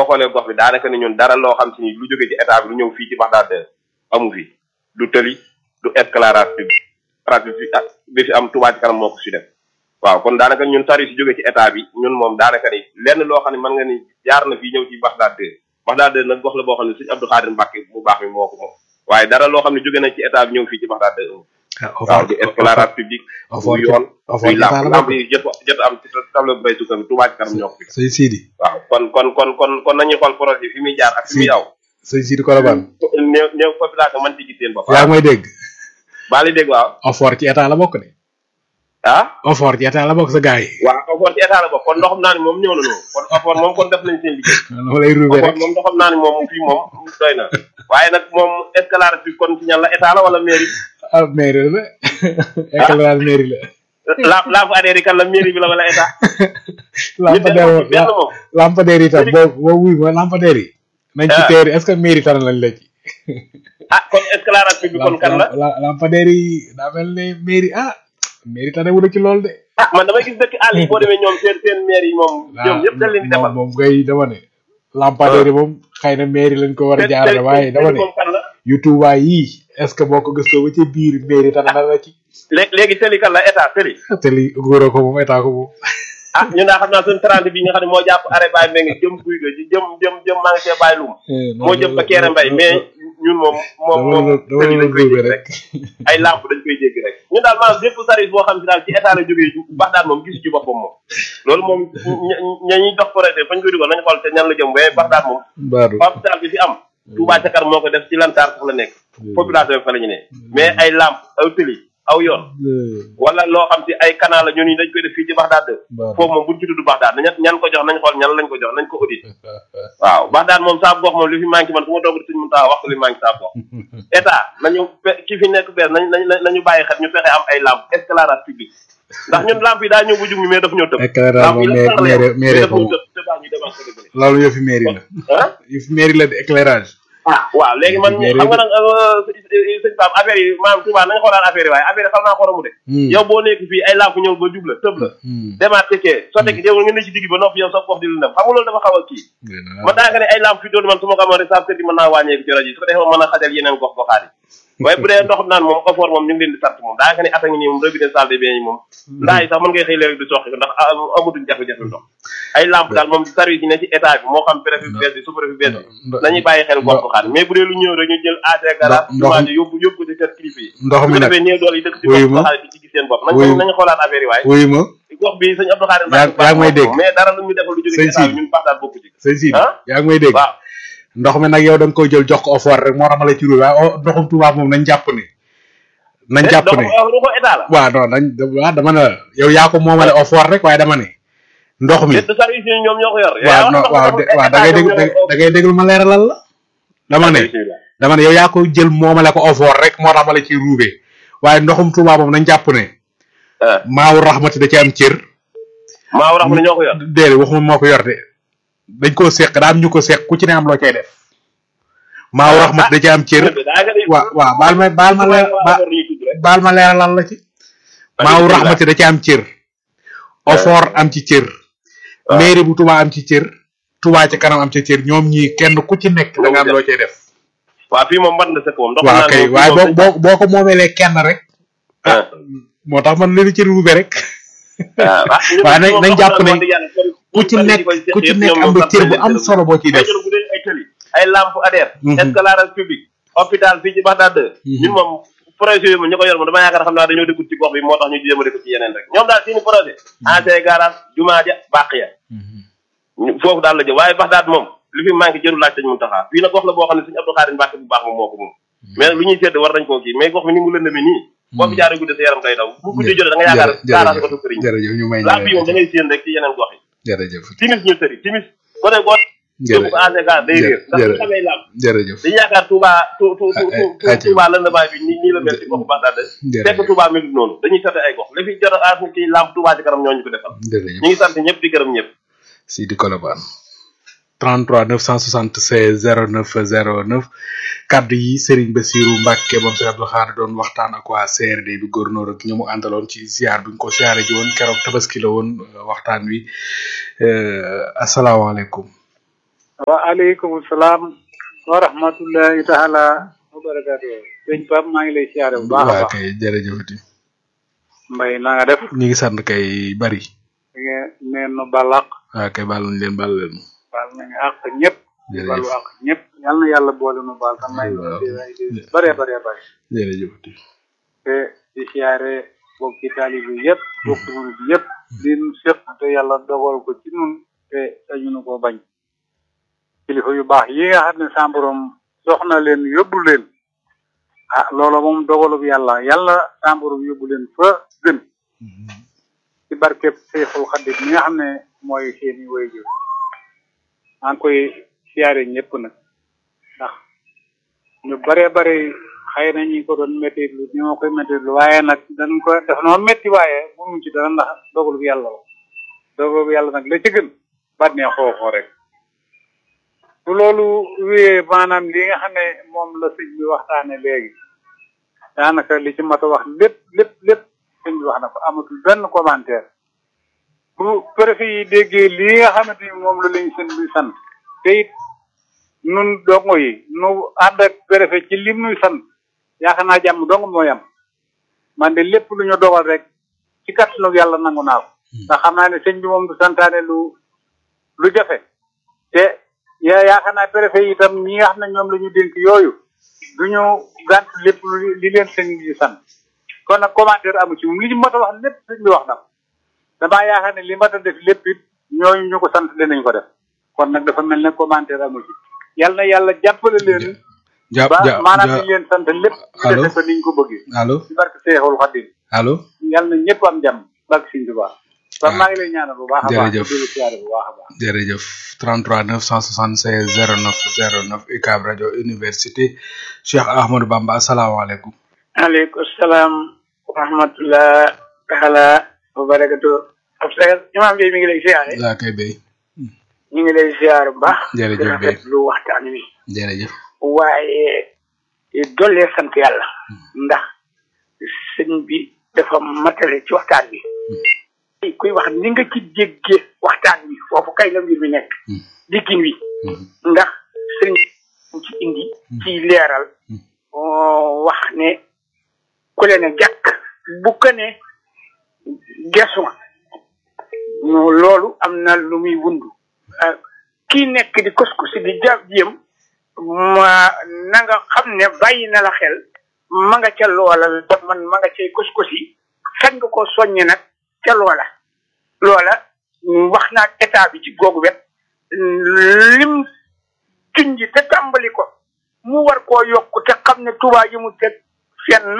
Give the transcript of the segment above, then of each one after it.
xoolee gox bi daanaka ni ñun dara loo xam si ni lu jóge ci état bi lu ñëw fii ci Baxdaad amu fi du tëli du éclairage public bi fi am Touba ci kanam moo ko si def waaw kon daanaka ñun tarif yi jóge ci état bi ñun moom daanaka ni lenn loo xam ne mën nga ni jaar na fii ñëw ci Baxdaad nag gox la boo xam ne Sëriñ Abdou Khadir Mbacke bu baax mi moo ko moom waaye dara loo xam ne jóge na ci état bi ñëw fii ci Baxdaad waaw di éclairage public bu yoon buy lamp yi jot am ci tableau bay sukkam Touba ci kanam ñoo ko fi sëñ Sidi waaw kon nañuy xool projet fi muy jaar ak fi muy aw sëñ Sidi Colobane néew population man ci gis seen bopp yaa ngi may dégg baa li dégg waaw offort ci état la bokk de offort ci état la bokk sa gars yi waaw offort ci état la bokk kon ndoxam naa ni moom ñëw na noonu kon offort moom kon def nañ seen liggéey dama lay ruube rek moom ndoxam naa ni moom fii moom doy na waaye nag moom éclairage bi kon ci ñan la état la wala mairie mairie la éclairage mairie la lampe adhéré kan la mairie bi la wala état lampadaire yi tam boo wuy ma lampadaire yi nañ ci teeri est-ce que mairie tan lañ la ci kon éclairage bi kon kan la lampadaire yi daa mel ne mairie tane wu ci loolu de man damay gis dëkk àll yi boo demee ñoom seen maire yi moom ñoom ñëpp dañ leen di defal moom ngay dama ne lampadaire yi moom xëy na mairie lañ ko war a jaarale waaye dama ne yu Touba yii est-ce que boo ko gëstoo ba ci biir mairie tan na la ci léegi tëli kan la état tëli góor ko moom état ko moom ñun daa xam naa suñu 30 bi nga xam ne moo jàpp arrêt Baye Mbengue jëm guy ga jëm maa ngi see Baye Loum moo jëm ba Kéré Mbaye mais ñun moom tëli dañ koy jéggi rek ay lamp dañ koy jéggi rek ñun daal maanaam bépp service boo xam si daal ci état la jógee Baxdaad moom gisu ci boppam moom loolu moom ñuy dox projet fañ koy dugal nañu xool te ñan la jëm waaye Baxdaad moom hôpital bi fi am Touba ca kanam moo ko def ci lantaar foofu la nekk population bi fa la ñu ne mais ay lamp aw tëli aw yoon wala loo xam si ay canal la ñun dañ koy def fii ci Baxdaad foofu moom buñ ci tudd Baxdaad ñan ko jox nañ xool ñan lañ ko jox nañ ko audit waaw Baxdaad moom saa gox moom li fi manqué man fu ma toog suñu mun taa wax ko li manqué saa gox état nañu ki fi nekk bees nañu bàyyi xel ñu fexe am ay lampe éclairage public ndax ñun lampe yi daa ñëw bu jug ñu mais daf ñoo tëb éclairage mairie ko loolu yëfi mairie la yëfi mairie la di éclairage waaw léegi man xam nga nag sëñ Pape affaire yi maanaam Touba nanga xoolaat affaire yi waaye affaire yi xam naa xoromu de yow boo nekk fii ay lamp ñëw ba jub la tëb la demaat tekkee soo tekki yow nga ne ci digg ba noppi yow sa gox di lu dem xam nga loolu dafa xaw a kii man daa nga ne ay lamp fi doon man su ma ko amoon rek saa kër yi mën naa wàññeeku ci rajo yi su ko defee mën a xajal yeneen gox goxaat yi waaye bu dee ndox naan moom offort moom ñu ngi leen di sant moom daa nga ne ata ngi nii moom robinet salle de bain yi moom ndaa yi sax mën ngay xëy léegi di soxi ndax amatuñ jafe-jafe ndox ay lamp daal moom service yi ne ci état bi moo xam préfet bees bi sous-préfet bees bi nañuy bàyyi xel gox goxaat mais bu dee lu ñëw rek ñu jël AG garage jumaa ji yóbbu ko ci kër kilifa yi ndox mi nag defee néew doole yi dëkk ci gox goxaat yi ci gis seen bopp nañu xoolaat affaire yi waaye wuyu ma gox bi sëñ Abdou Khadir yaa ngi may dégg mais dara lu ñu defal lu jóge ci état bi ñun Baxdaad bokku ci sëñ Sidi yaa ngi may dégg waaw ndox mi nag yow da nga koy jël jox ko offort rek moo tax ma la ci ruube waaye ndoxum Touba moom nañ jàpp ne waaw non waaw dama ne yow yaa ko moomale offort rek waaye dama ne ndox mi service yi ñoom ñoo ko yor waaw da ngay déglu ma leeralal la dama ne yow yaa ko jël moomale ko offort rek moo tax ma la ci ruube waaye ndoxum Touba moom nañ jàpp ne maawu raxmati da ci am cër maawu raxmati ñoo ko yor déedéet waxuma moo ko yor de dañ koo seq daa am ñu ko seq ku ci ne am loo cay def maawu raxmati da ci am cër waaw baal ma leeralal la ci maawu raxmati da ci am cër offort am ci cër mairie bu Touba am ci cër Touba ci kanam am ci cër ñoom ñii kenn ku ci nekk da nga am loo cay def waaw fii moom mën na sëkk moom waaw kay waaye boo ko moomelee kenn rek moo tax man leen ci ruube rek waaye nañ jàpp ne ku ci nekk am nga cër bu am solo boo ciy def ay lampe ADER éclairage public hôpital fii ci Baxdaad ñun moom projet yi moom ñu ko yor moom dama yaakaar xam naa dañoo dëkkut ci gox bi moo tax ñu jéem a dëkk ci yeneen rek ñoom daal seeni projet ancien garage jumaa ja bàq ya foofu daal la jëm waaye Baxdaad moom li fi manqué jërul laaj sëñ Muntaxa fii nag gox la boo xam ne sëñ Abdou Khadir Mbacke bu baax moom moo ko moom mais nag lu ñuy sedd war nañ koo kii mais gox bi ni mu lëndëmee nii boo fi jaaree gudde sa yaram day daw bu guddee jotee da nga yaakaar garage oto këriñ lamp yi moom da ngay séen rek ci yeneen gox yi timis ñu tëri timis boo dee boo jërëjëf ko AG garage day réer ndax su xamee lamp dañu yaakaar Touba lëndëmaay bi nii la mel ci goxu Baxdaad fekk Touba melut noonu dañuy sette ay gox li fi jot a ci lamp Touba ci kanam ñooñu ko defal ñu ngi sant ñëpp di gërëm ñëpp Sidi Colobane 33 976 09 09 kaddu yi Serigne Bassirou Mbacke moom Serigne Abdou Khadir doon waxtaan ak waa CRD bi gouverneur ak ñu mu àndaloon ci ziar bi ñu ko ziaré ji woon keroog tabaski la woon waxtaan wi asalaamaaleykum wa aleykum salaam wa rahmatullahi taala wa barakatuh sëñ Pape maa ngi lay siyaare bu baax a baax kay jërëjëfati Mbay na nga def ñu ngi sant kay bari neen nu balaq kay baal nañ leen baal leen baal nañu àq ñëpp balu àq ñëpp yal na yàlla boole nu baal tam may bare bare bare jërëjëfati te di siyaare bokki taalibe yëpp bokki murid yëpp di nu séq te yàlla dogal ko ci nun te dañu nu ko bañ kilifa yu baax yi nga xam ne sa borom soxna leen yóbbu leen loola moom dogalub yàlla sa borom yóbbu leen fa gën ci barkeb Seexul Xadiim mi nga xam ne mooy seeni waajur maa ngi koy siyaare ñëpp nag ndax ñu bare bare xëy na ñi ko doon métti lu ñoo koy métti lu waaye nag dañ ko def noo métti waaye mënuñ ci dara ndax dogalub yàlla la dogalub yàlla nag la ci gën bànnee xoofoo rek su loolu wéyee maanaam li nga xam ne moom la sëñ bi waxtaane léegi daanaka li ci mat a wax lépp sëñ bi wax na ko amatul benn commentaire bu préfet yi déggee lii nga xamante ni moom la lañ seen bi sant te it nun dongo yi nu ànd ak préfet ci lim nuy sant yaakaar naa jàmm dong mooy am man de lépp lu ñu dogal rek ci kattanu yàlla nangu naa ko ndax xam naa ne sëñ bi moom du santaane lu jafe te yaakaar naa préfet yi itam ñi nga xam ne ñoom la ñu dénk yooyu duñu gànt lépp li leen sëñ bi sant kon nag commentaire amu ci moom li ñu mat a wax lépp sëñ bi wax na ko damaa yaakaar ne li mat a def lépp it ñooñu ñu ko sant dinañ ko def kon nag dafa mel ne commentaire amu ci yàlla na yàlla jàppale leen maanaam li leen sant lépp ñu defe ko niñ ko bëggee allo ci barke Seexul Xadiim allo yàlla na ñëpp am jàmm barke Sëñ Tuubaa kon maa ngi lay ñaanal bu baax a baax di siyaare bu baax a baax jërëjëf 33 976 09 09 UCAB rajo université Cheikh Ahmadou Bamba asalaamaaleykum aleykum salaam wa rahmatullah taala wa barakatu imam bi mi ngi lay siyaare laa koy béy ñu ngi lay siyaare bu baax jërëjëf béy lu waxtaan wi jërëjëf waaye dollee sant yàlla ndax sëñ bi dafa matale ci waxtaan bi kuy wax ni nga ci jéggee waxtaan wi foofu kay la mbir mi nekk diggin wi ndax sëñ ci indi ci leeral wax ne ku leen a jàkk bu ko ne gesuma loolu am na lu muy wundu kii nekk di kos-kosi di jéem na nga xam ne bàyyi na la xel ma nga ca loola man ma nga cay kos-kosi xañ nga ko soññe nag ca loola wax naa état bi ci googu wet lim junj te tàmbali ko mu war koo yokk te xam ne Touba yi mu teg fenn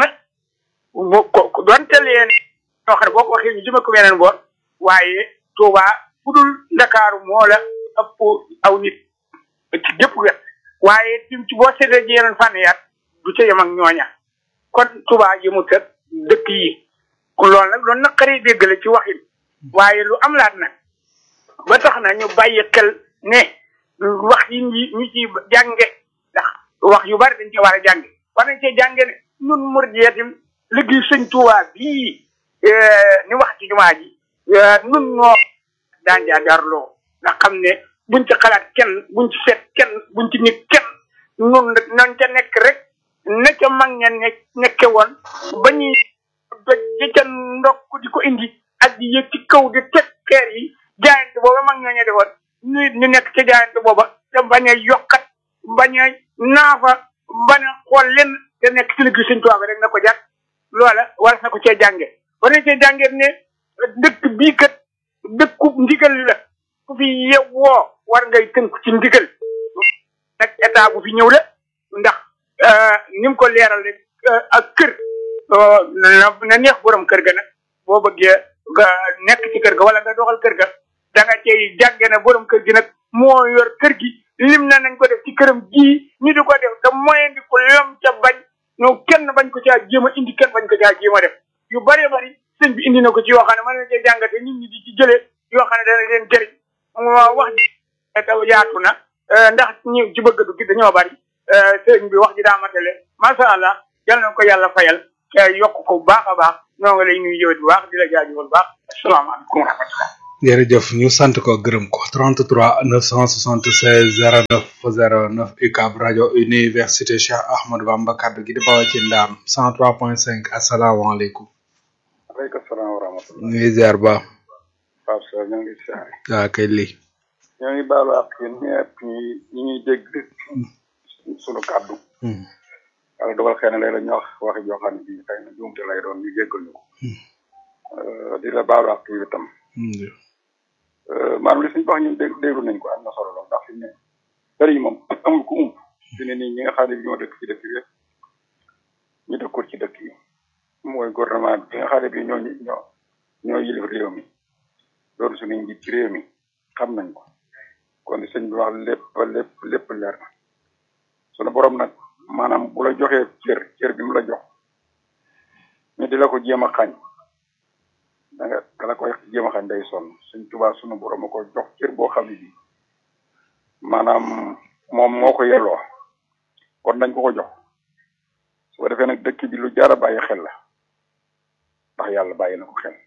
ko donte leen ñoo xam ne boo ko waxee ñu jëme ko beneen boor waaye Touba fu dul Ndakaaru moo la ëpp aw nit ci gépp wet waaye tim ci boo seetee ji yeneen fànn yaat du ca yem ak ñooña kon Touba yi mu teg dëkk yi loolu nag loolu naqaree déggale ci waxin waaye lu am laat nag ba tax na ñu bàyyi xel ne wax yi ñu ci jànge ndax wax yu bari dañ ci war a jànge war nañ cee jànge ne ñun murid yi itam liggéey sëñ Tuubaa bii ni wax ci jumaa ji ñun ñoo daan jaajaarloo nga xam ne buñ ci xalaat kenn buñ ci seet kenn buñ ci nit kenn ñun nañ ca nekk rek ne ca mag ña nekke woon ba ñuy doj di ca ndokk di ko indi ak di yëg ci kaw di teg xeer yi jaayante booba mag ñooñu defoon ñu nekk ca jaayante booba te bañ a yokkat bañ a naafa bañ a xool lenn te nekk ci liggéey Sëñ Tuubaa rek na ko jàpp loola war na ko cee jànge war na cee jànge ne dëkk bii kat dëkku ndigal la ku fi yewwoo war ngay tënku ci ndigal nag état bu fi ñëw la ndax ni mu ko leeral rek ak kër na neex borom kër ga nag boo bëggee nga nekk ci kër ga wala nga doxal kër ga da nga cay jànge ne borom kër gi nag moo yor kër gi lim na nañ ko def ci këram gii ñu di ko def te moyen di ko lam ca bañ ñoo kenn bañ ko caa jéem a indi kenn bañ ko caa jéem a def yu bëree bëri sëñ bi indi na ko ci yoo xam ne mën na cee jàngate nit ñi di ci jëlee yoo xam ne dana leen jëriñ wax ji yaatu na ndax ñi ci bëgg du gi dañoo bëri sëñ bi wax ji daa matale macha allah yal na ko yàlla fayal yokk ko bu baax a baax ñoo ngi lay nuyu yow bu baax di la jaajëfal bu baax asalaamaaleykum wa rahmatulah jërëjëf ñu sant ko gërëm ko 33 976 09 UCAB rajo université Cheikh Ahmadou Bamba kaddu gi di bawoo ci ndaam 103.5 asalaamaaleykum. waaleykum salaam wa rahmatulah. ñu ngi ziar ba. Pape Sow ñoo ngi ziar. waaw kay lii. ñoo ngi baalu ak yéen ñëpp ñi ñuy dégg sunu kaddu. wala dogal xëy na léeg-léeg ñu wax joo xam ne bii xëy na juumte lay doon ñu jéggal ñu ko. di la baalu ak yi itam. maanaam li suñu wax ñun déglu nañ ko am na solo lool ndax fi mu ne kër yi moom amul ku ump fi ne nii ñi nga xam ne ñoo dëkk ci dëkk bi yëpp ñu dëkkul ci dëkk yi mooy gouvernement bi nga xam ne bii ñoo yilif réew mi loolu suñu njiit ci réew mi xam nañ ko kon li sëñ bi wax lépp leer na sunu borom nag maanaam bu la joxee cër bi mu la jox ñu di la ko jéem a xañ da la koy jéem a xañ day sonn Sëñ Tuubaa sunu borom a ko jox cër boo xam ne bii maanaam moom moo ko yelloo kon dañ ko jox su ko defee nag dëkk bi lu jar a bàyyi xel la ndax yàlla bàyyi na ko xel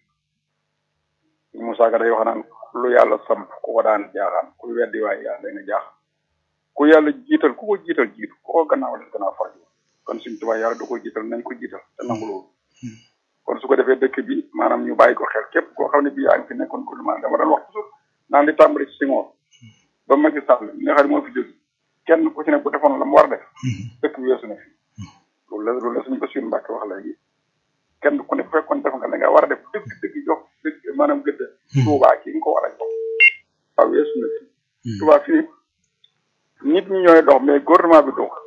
Moussa Ka day wax naan lu yàlla samp ku ko daan jaaxaan ku weddi waaye yàlla day nga jaaxaan ku yàlla jiital ku ko jiital jiitu ku ko gannaaw faj kon Sëñ Tuubaa yàlla du ko jiital nañ ko jiital te nangu loolu kon su ko defee dëkk bi maanaam ñu bàyyi ko xel képp koo xam ne bii yaa ngi fi nekkoon gouvernement dama doon wax toujours naan li tàmbali ci Senghor ba Macky Sall mi nga xam ne moo fi jóg kenn ku ci ne bu defoon la mu war def dëkk bi weesu na fi loolu la suñu Bassirou Mbacké wax léegi kenn ku ne bu fekkoon def nga la nga war a def dëgg jox dëgg maanaam gëdd Touba ki nga ko war a jox waaw weesu na fi Touba fii nit ñi ñooy dox mais gouvernement bi dox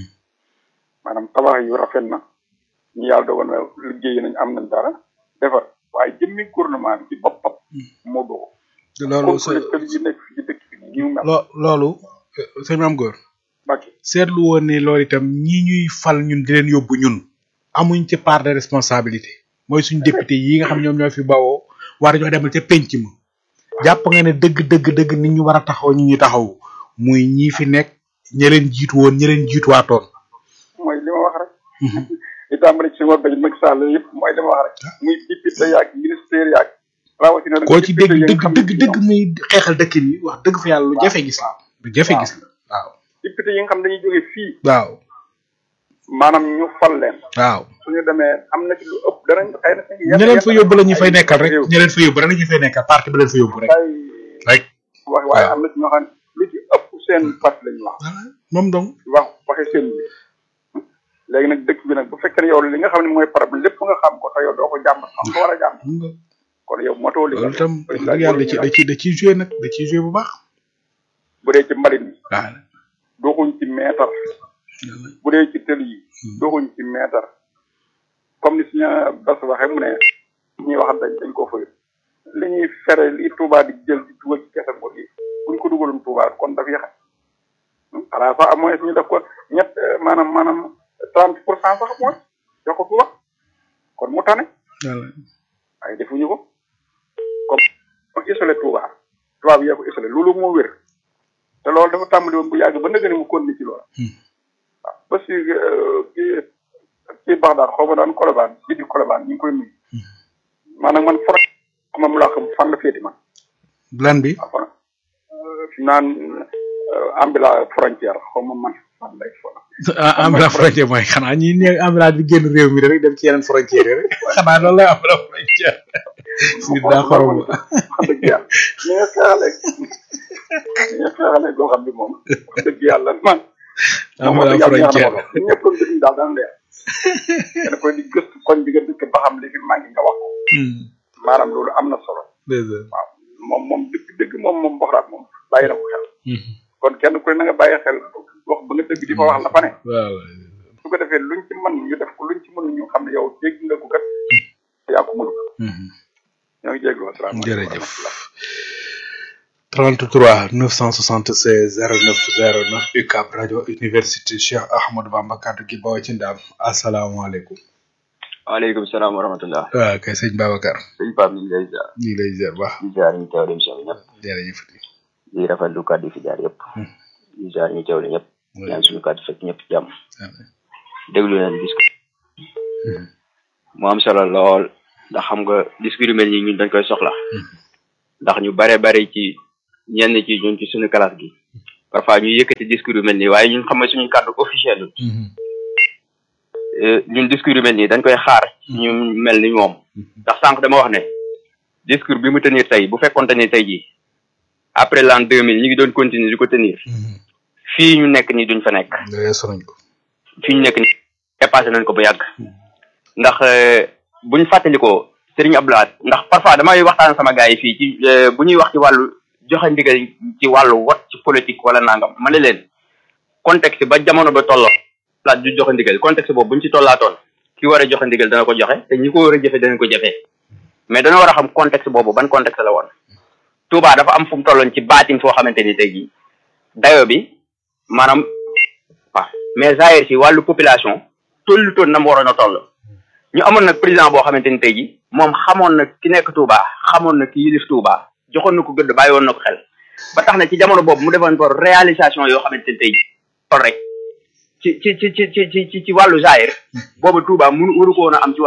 maanaam tabax yu rafet na ñu yàlla dogal na liggéey nañ am nañ dara defar waaye jëmmi gouvernement bi ci boppam moo dox loolu yi nekk fi ci dëkk bi ñu mel loolu sëñ Mame Gor Mbacké seetlu woon ni loolu itam ñi ñuy fal ñun di leen yóbbu ñun amuñ ci part de responsabilité mooy suñ député yi nga xam ñoom ñoo fi bawoo war ñoo demal ca penc ma jàpp nga ne dëgg nit ñu war a taxaw ñi ñuy taxaw muy ñi fi nekk ña leen jiitu woon ña leen jiituwaatoon mooy li ma wax rek li tàmbali ci Senghor ba Macky Sall yëpp mooy li ma wax rek muy député yaag ministère yaag rawatina koo ci dëgg muy xeexal dëkk yi wax dëgg fa yàlla lu jafe gis la waaw député yi nga xam dañuy jóge fii waaw maanaam ñu fal leen waaw suñu demee am na ci lu ëpp danañ xëy na ña leen fa yóbbu la ñu fay nekkal rek ña leen fa yóbbu rek la ñu fay nekkal parti ba leen fa yóbbu rek waaye am na ci ñoo xam ne lu ci ëpp seen parti lañu wax moom donc waxee seen bi léegi nag dëkk bi nag bu fekkee ne yow li nga xam ne mooy problème lépp nga xam ko te yow doo ko jàmbat xam nga war a jàmbat kon yow motoo li loolu itam dëgg yàlla da ciy joué nag da ciy joué bu baax bu dee ci mbalit mi waaw doxuñ ci meetar bu dee ci tël yi doxuñ ci meetar comme ni suñu bas waxee mu ne ñuy wax dañ koo fay li ñuy fere li Touba di jël di dugal ci keesam ko yi buñ ko dugaloon Touba kon daf yaxe xanaa sax mooy suñu def ko ñett maanaam 30% sax mooy jox ko Touba kon mu tane waaye defuñu ko comme isolé Touba bi yaa ko isolé loolu moo wér te loolu dafa tàmbali woon bu yàgg ba nëgëni mu continué ci loolu waaw ba si kii Baxdaad xaw ma daan Colobane bi di Colobane ñu ngi koy nuyu maanaam man foro moom laa xam fan la féeti man lan bi fi naan ambila frontière xaw ma man fan lay fona ambila frontière mooy xanaa ñi ne ambila bi génn réew mi rek dem ci yeneen frontière rek xanaa loolu la ambila frontière si daa xorom wax dëgg yàlla ni nga xeexale goo xam bi moom wax dëgg yàlla man ambila frontière ñëpp doon dëgg daal daan leer kenn koy di gëstu koñ bi nga dëkk ba xam li fi manqué nga wax ko maanaam loolu am na solo waaw moom dëgg moom boxraat moom bàyyi na ko xel kon kenn ku ne na nga bàyyi xel wax ba nga dëgg di fa wax la fa ne su ko defee luñ ci mën ñu def ko luñ ci mën ñu xam ne yow dégg nga ko kat yaa ko mënu ñoo ngi jégglu asalaamaaleykum jërëjëf 33 976 09 09 UCAB rajo université Cheikh Ahmadou Bamba kaddu gi bawoo ci ndaam asalaamaaleykum. waaleykum salaam wa rahmatullah. waaw kay sëñ Babacar. sëñ Pape ñu ngi lay ziar. ñu ngi lay ziar bu baax. di ziar ñu teewlu émission bi ñëpp. jërëjëf. di rafetlu kàddu fi jaar yëpp. di ziar ñu teewlu ñëpp. ñaan suñu kàddu fekk ñëpp jàmm. déglu leen discours. mu am solo lool ndax xam nga discours yu mel nii ñun dañ koy soxla. ndax ñu bare bare ci ñenn ci ñun ci suñu classe gi parfois ñu yëkkati discours yu mel nii waaye ñun xam nga suñu kàddu officiel ñun discours yu mel nii dañ koy xaar ñu mel ni moom ndax sànq dama wax ne discours bi mu tenir tey bu fekkoon ni tey jii après l'an 2000 ñu ngi doon continuer di ko tenir fii ñu nekk nii duñ fa nekk fii ñu nekk nii dépassé nañ ko bu yàgg ndax buñ fàttalikoo Serigne Abdoulaye ndax parfois damay waxtaan sama gars yi fii ci bu ñuy wax ci wàllu joxe ndigal ci wàllu wat ci politique wala nangam ma ne leen contexte ba jamono ba tolloo laaj du joxe ndigal contexte boobu buñ ci tollaatoon ki war a joxe ndigal dana ko joxe te ñi ko war a jëfe danañ ko jëfee mais dana war a xam contexte boobu ban contexte la woon Touba dafa am fu mu tolloon ci baatin foo xamante ni tey jii dayo bi maanaam waaw mais zaahir si wàllu population tollu toon na mu waroon a toll ñu amoon nag président boo xamante ni tey jii moom xamoon na ki nekk Touba xamoon na ki yilif Touba joxoon na ko gëdd bàyyi woon na ko xel ba tax na ci jamono boobu mu defoon pour réalisation yoo xamante ni tey jii toll rek ci wàllu zaahir boobu Touba mënu waru ko woon a am ci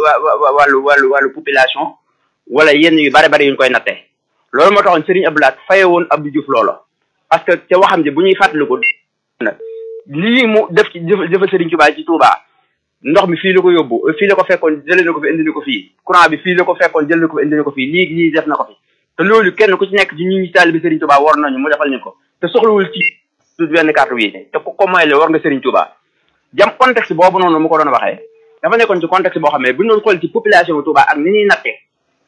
wàllu population wala yenn yu bare bare yuñ koy nattee loolu moo taxoon Serigne Abdoulaye faye woon Abdou Diouf loolo parce que ca waxam ji bu ñuy fàttaliku nag lii mu def ci jëfa Serigne Touba ci Touba ndox mi fii la ko yóbbu fii la ko fekkoon jëlee na ko fi indi na ko fii courant bi fii la ko fekkoon jëlee na ko fi indi na ko fii lii def na ko fi te loolu kenn ku ci nekk ci ñu taalibe Serigne Touba war nañu mu defal ñu ko te soxlawul ci benn carte wi te ko moy la war nga Serigne Touba jam contexte boobu noonu mu ko doon waxee dafa nekkoon ci contexte boo xam ne bu ñu doon xool ci population Touba ak ni ñuy nattee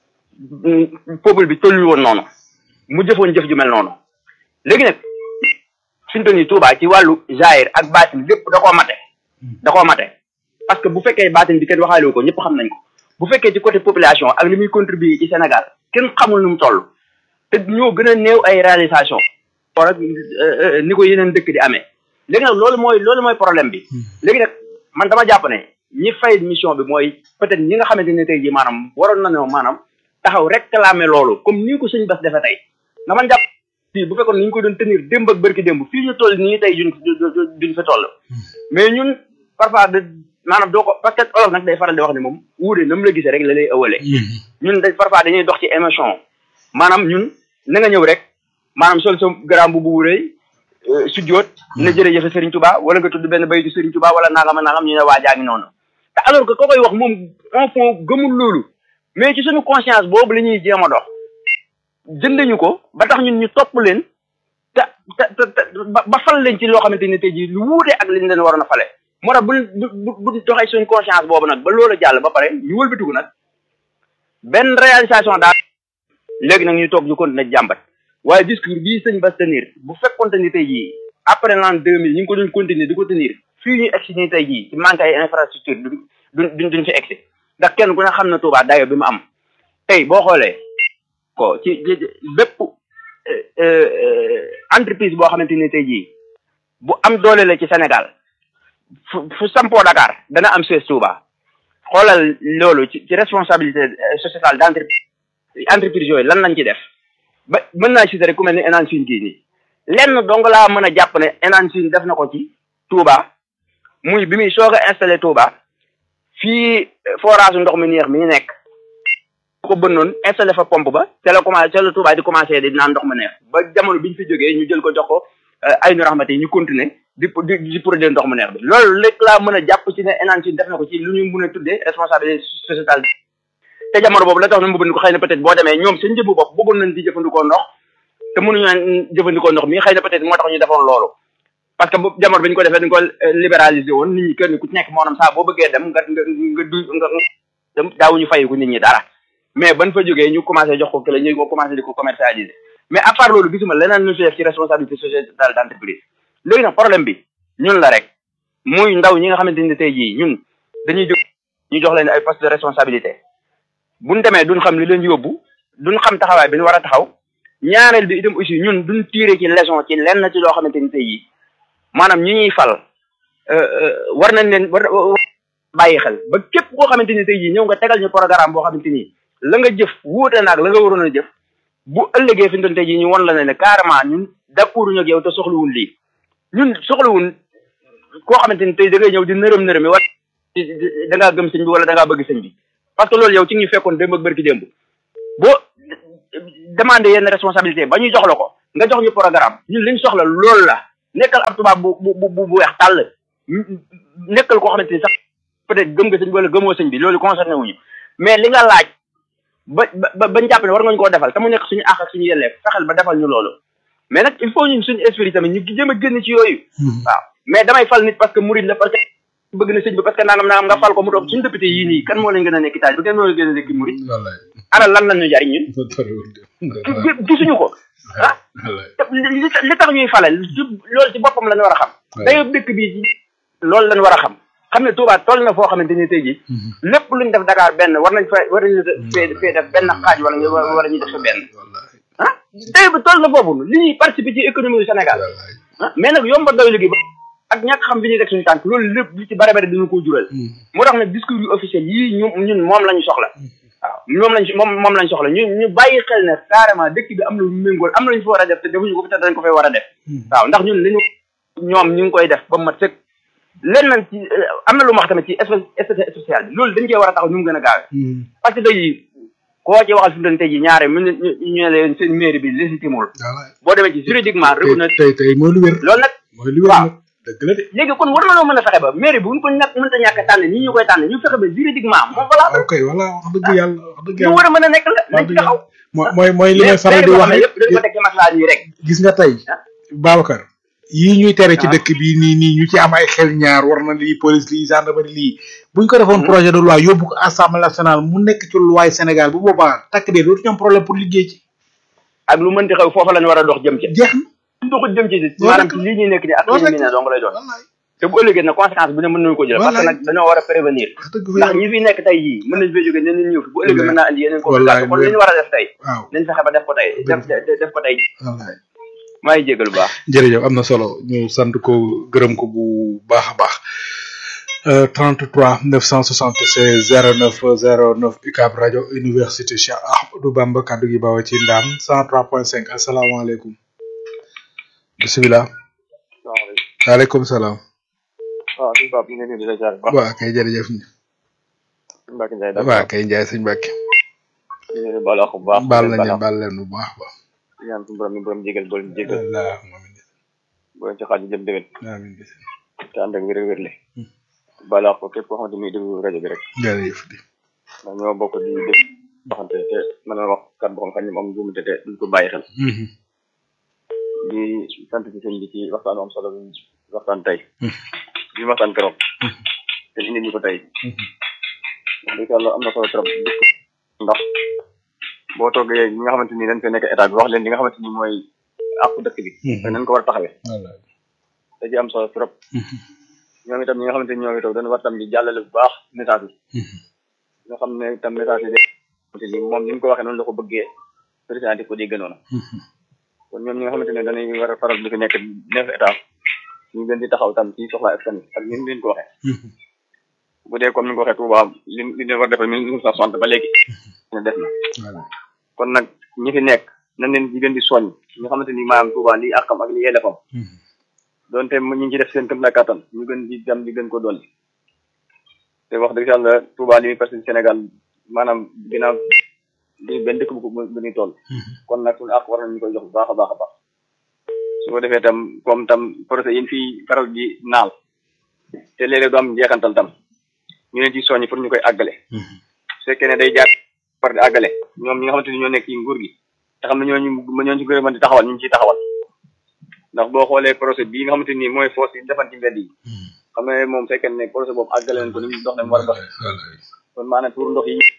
peuple bi tollu woon noonu mu jëfoon jëf ju mel noonu léegi nag fi mu toll nii Touba ci wàllu jaayir ak baatin lépp da koo mate parce que bu fekkee baatin bi kenn waxaale ko ñëpp xam nañ ko bu fekkee ci côté population ak li muy contribuer ci Sénégal kenn xamul nu mu toll te ñoo gën a néew ay réalisation or ak ni ko yeneen dëkk di amee léegi nag loolu mooy problème bi léegi nag man dama jàpp ne ñi fay mission bi mooy peut-être ñi nga xamante ne tey jii maanaam waroon na ne maanaam taxaw réclamer loolu comme ni ko suñu bés defe tey nga man jàpp fii bu fekkoon ni ñu ko doon tenir démb ak bërki démb fii ñu toll nii tey duñ fa toll mais ñun parfois maanaam doo ko parce que olof nag day faral di wax ne moom wuude na mu la gisee rek la lay ëwalee ñun parfois dañuy dox ci émission maanaam ñun na nga ñëw rek maanaam sol sa garam bu rëy sujjoot na jërëjëf Serigne Touba wala nga tudd benn baytu Serigne Touba wala nangam ñu ne waajaa ngi noonu te alors que ko koy wax moom en fond gëmul loolu mais ci suñu conscience boobu la ñuy jéem a dox jëndañu ko ba tax ñun ñu topp leen te ba fal leen ci loo xamante ne tey jii lu wuute ak liñ leen waroon a fale moo tax bu doxee suñu conscience boobu nag ba loolu jàll ba pare ñu wëlbatiku nag benn réalisation daal léegi nag ñu toog ñu continuer jàmbat waaye discours bii sëñ Bass tenir bu fekkoonte ni tey jii après l'an 2000 ñu ngi ko doon continuer di ko tenir fii ñu egsi nii tey jii ci manque ay infrastructure duñ fi egsi ndax kenn ku ne xam na Touba dayo bi mu am tey boo xoolee ko ci bépp entreprise boo xamante ni tey jii bu am doole la ci Sénégal fu sampoo Dakar dana am siège Touba xoolal loolu ci responsabilité sociétale d'entreprise yooyu lan lañ ci def ba mën naa citer rek ku mel ni Enan Sine kii nii lenn dong laa mën a jàpp ne Enan Sine def na ko ci Touba muy bi muy soog a installé Touba fii forage ndox mi neex mi nekk ko bënnoon installé fa pompe ba te la Touba di commencé di naan ndox mu neex ba jamono bi ñu fi jógee ñu jël ko jox ko ay nu raxmate yi ñu continuer di produire ndox mu neex bi loolu léegi laa mën a jàpp ci ne Enan Sine def na ko ci lu ñu mën a tuddee responsabilité sociétale te jamono boobu la tax na mu bëgg ko xëy na peut-être boo demee ñoom seen jëmbu bopp bëggoon nañ di jëfandikoo ndox te mënuñu jëfandikoo ndox mi xëy na peut-être moo tax ñu defoon loolu parce que jamono bi ñu ko defee dañ ko libéraliser woon nit ñi kenn ku ci nekk maanaam saa boo bëggee dem nga daawuñu fayiku nit ñi dara mais ban fa jógee ñu commencé jox ko kële ñu ko commencé di ko commercialiser mais à part loolu gisuma leneen lu fi def ci responsabilité sociétale d'entreprise léegi nag problème bi ñun la rek muy ndaw ñi nga xamante ni tey jii ñun dañuy jóg ñu jox leen ay poste de responsabilité buñ demee duñ xam li leen yóbbu duñ xam taxawaay bi ñu war a taxaw ñaareel bi itam aussi ñun duñ tirer ci leçon ci lenn ci loo xamante ni tey jii maanaam ñi ñuy fal war nañ leen war bàyyi xel ba képp koo xamante ni tey jii ñëw nga tegal ñu programme boo xamante ni la nga jëf wuute naag la nga waroon a jëf bu ëllëgee fi mu doon tey jii ñu won la ne carrément ñun d'accord ñu ak yow te soxlawul lii ñun soxlawul koo xamante ni tey da ngay ñëw di nërëm wala da ngaa gëm sëñ bi wala da ngaa bëgg sëñ bi parce que loolu yow ci ñu fekkoon démb ak bërki démb boo demander yenn responsabilité ba ñu jox la ko nga jox ñu programme ñun liñ soxla loolu la nekkal ab tubaab bu weex tàll nekkal koo xamante ni sax peut-être gëm nga sëñ bi wala gëmoo sëñ bi loolu concerné wuñu mais li nga laaj bañ jàpp ne war nga ñu koo defal te mu nekk suñu àq ak suñu yelleef fexeel ba defal ñu loolu mais nag il faut ñun suñu esprit tamit ñu jëm a génn ci yooyu waaw mais damay fal nit parce que murid la parce que bëgg na sëñ bi parce que nangam nga fal ko mu toog suñu député yii nii kan moo leen gën a nekk taaj ba kenn moo leen gën a nekk murid ana lan lañ ñu jariñ ñun gisuñu ko ah li tax ñuy fale loolu ci boppam lañ war a xam dayo dëkk bi loolu lañ war a xam ne Touba toll na foo xamante ni tey jii lépp luñ def Dakar benn war nañu fee def benn xaaj wala ñu def fa benn ah dayo bi toll na foofu li ñuy participer ci économie du Sénégal ah mais nag yomba doy liggéey ba ak ñàkk xam bi ñuy teg suñu tànk loolu lépp li ci bare bare dañu ko jural moo tax nag discours yu officiel yii ñun moom lañu soxla waaw moom lañ soxla ñu bàyyi xel ne carrément dëkk bi am na lu méngool am na lu ñu fa war a def te defuñu ko fi te dañ ko fay war a def waaw ndax ñun li ñoom ñu ngi koy def ba mat sëkk leen nañ ci am na lu ma wax tamit ci espèce spéciale bi loolu dañ cee war a taxaw ñu mu gën a gaawee parce que tey koo ci waxal fi mu doon tey ji ñaare ñu ne leen seen mairie bi légitimul boo demee ci juridiquement reconnaître tey mooy lu wér loolu nag mooy lu wér waaw dëgg la de léegi kon war nañoo mën a fexe ba mairie bi buñ ko mënta ñàkk a tànn nii ñu koy tànn ñu fexe ba juridiquement moom voilà ok voilà wax dëgg yàlla ñu war a mën a nekk la nañ ci taxaw mooy li may faral di wax yëpp dañ ko teg ci maslaa nii rek gis nga tey Babacar yii ñuy tere ci dëkk bi nii ñu ci am ay xel ñaar war na lii police lii gendarmerie lii buñ ko defoon projet de loi yóbbu ko assemblée nationale mu nekk ci loi Sénégal bu boobaa takk dee dootu ñu am problème pour liggéey ci ak lu mënti xew foofa lañ war a dox jëm ci jeex na doxul jëm ci maanaam lii ñuy nekk ni ak lii ñu ne dong lay doon te bu ëllëgee nag conséquence bu ne mën nañu ko jël parce que nag dañoo war a prévenir ndax ñi fi nekk tey jii mën nañ fee jógee ñeneen ñëw fi bu ëllëgee mën naa andi yeneen conséquence kon li ñu war a def tey nañ fexe ba def ko tey def ko tey maa ngi jégal bu baax jërëjëf am na solo ñu sant ko gërëm ko bu baax a baax 33 976 09 UCAB rajo université Cheikh Ahmadou Bamba kaddu gi bawoo ci Ndam 103.5 asalaamaaleykum bisimilah. waaleykum salaam. waaw suñu Pape ñu ngi leen di la jaar bu baax. waaw kay jërëjëf. Mbacke Ndiaye daal waaw kay Ndiaye sëñ Mbacke. ñu ngi leen di baal wax bu baax. baal leen bu baax ba. ñaan suñu borom jégal bool ñu jégal. allahumma amiin. boo ci xaaj jëm déwén. amiin. te ànd ak wér-wérle. baal wax ko képp koo xamante ni déglu rajo bi rek. jërëjëf. ndax ñoo bokk di dégg waxante te mën na wax kat boo xam ne moom juumte te duñ ko bàyyi xel. di sant ci sëñ bi ci waxtaan am solo bi waxtaan tey. bi waxtaan keroog. te indi ñu ko tey. wax dëgg yàlla am na solo trop ndax boo toogee ñi nga xamante ni dañ fee nekk état bi wax leen li nga xamante ni mooy àqu dëkk bi. te nañ ko war a taxawee. da ci am solo trop. ñoom itam ñi nga xamante ni ñoom itam dañu war tam di jàllale bu baax message bi. nga xam ne itam message yi moom ni mu ko waxee noonu la ko bëggee président di ko dégg noonu. kon ñoom ñi nga xamante ne dañuy war a faral di fi nekk neuf état ñu leen di taxaw tam ci soxla askan wi ak ni leen ko waxee. bu dee comme ni nga ko waxee Touba li leen war a defal 1960 ba léegi. ñu def na. kon nag ñi fi nekk nañ leen di gën di soññ ñi nga xamante ni maanaam Touba lii àqam ak li yelleefam. donte ñu ngi ci def seen këm la kattan ñu gën di dem di gën ko dolli. te wax dëgg yàlla Touba li muy parce que Sénégal maanaam ginnaaw di benn dëkk bu ñuy toll. kon nag suñu àq war nañu koy jox bu baax a baax a baax. su ko defee tam comme tam projet yi fii faral di naal te léeg-léeg du am njeexantal tam ñu leen ci soññi pour ñu koy àggale. su fekkee ne day jaar par di àggale ñoom ñi nga xamante ni ñoo nekk ci nguur gi te xam ne ñooñu ci gën a mën di taxawal ñu ngi ciy taxawal ndax boo xoolee projet bii nga xamante ni mooy foos yi defan ci mbedd yi xam ne moom fekkee ne projet boobu àggale nañ ko ni mu dox nañ war a dox kon maanaam tuur ndox yi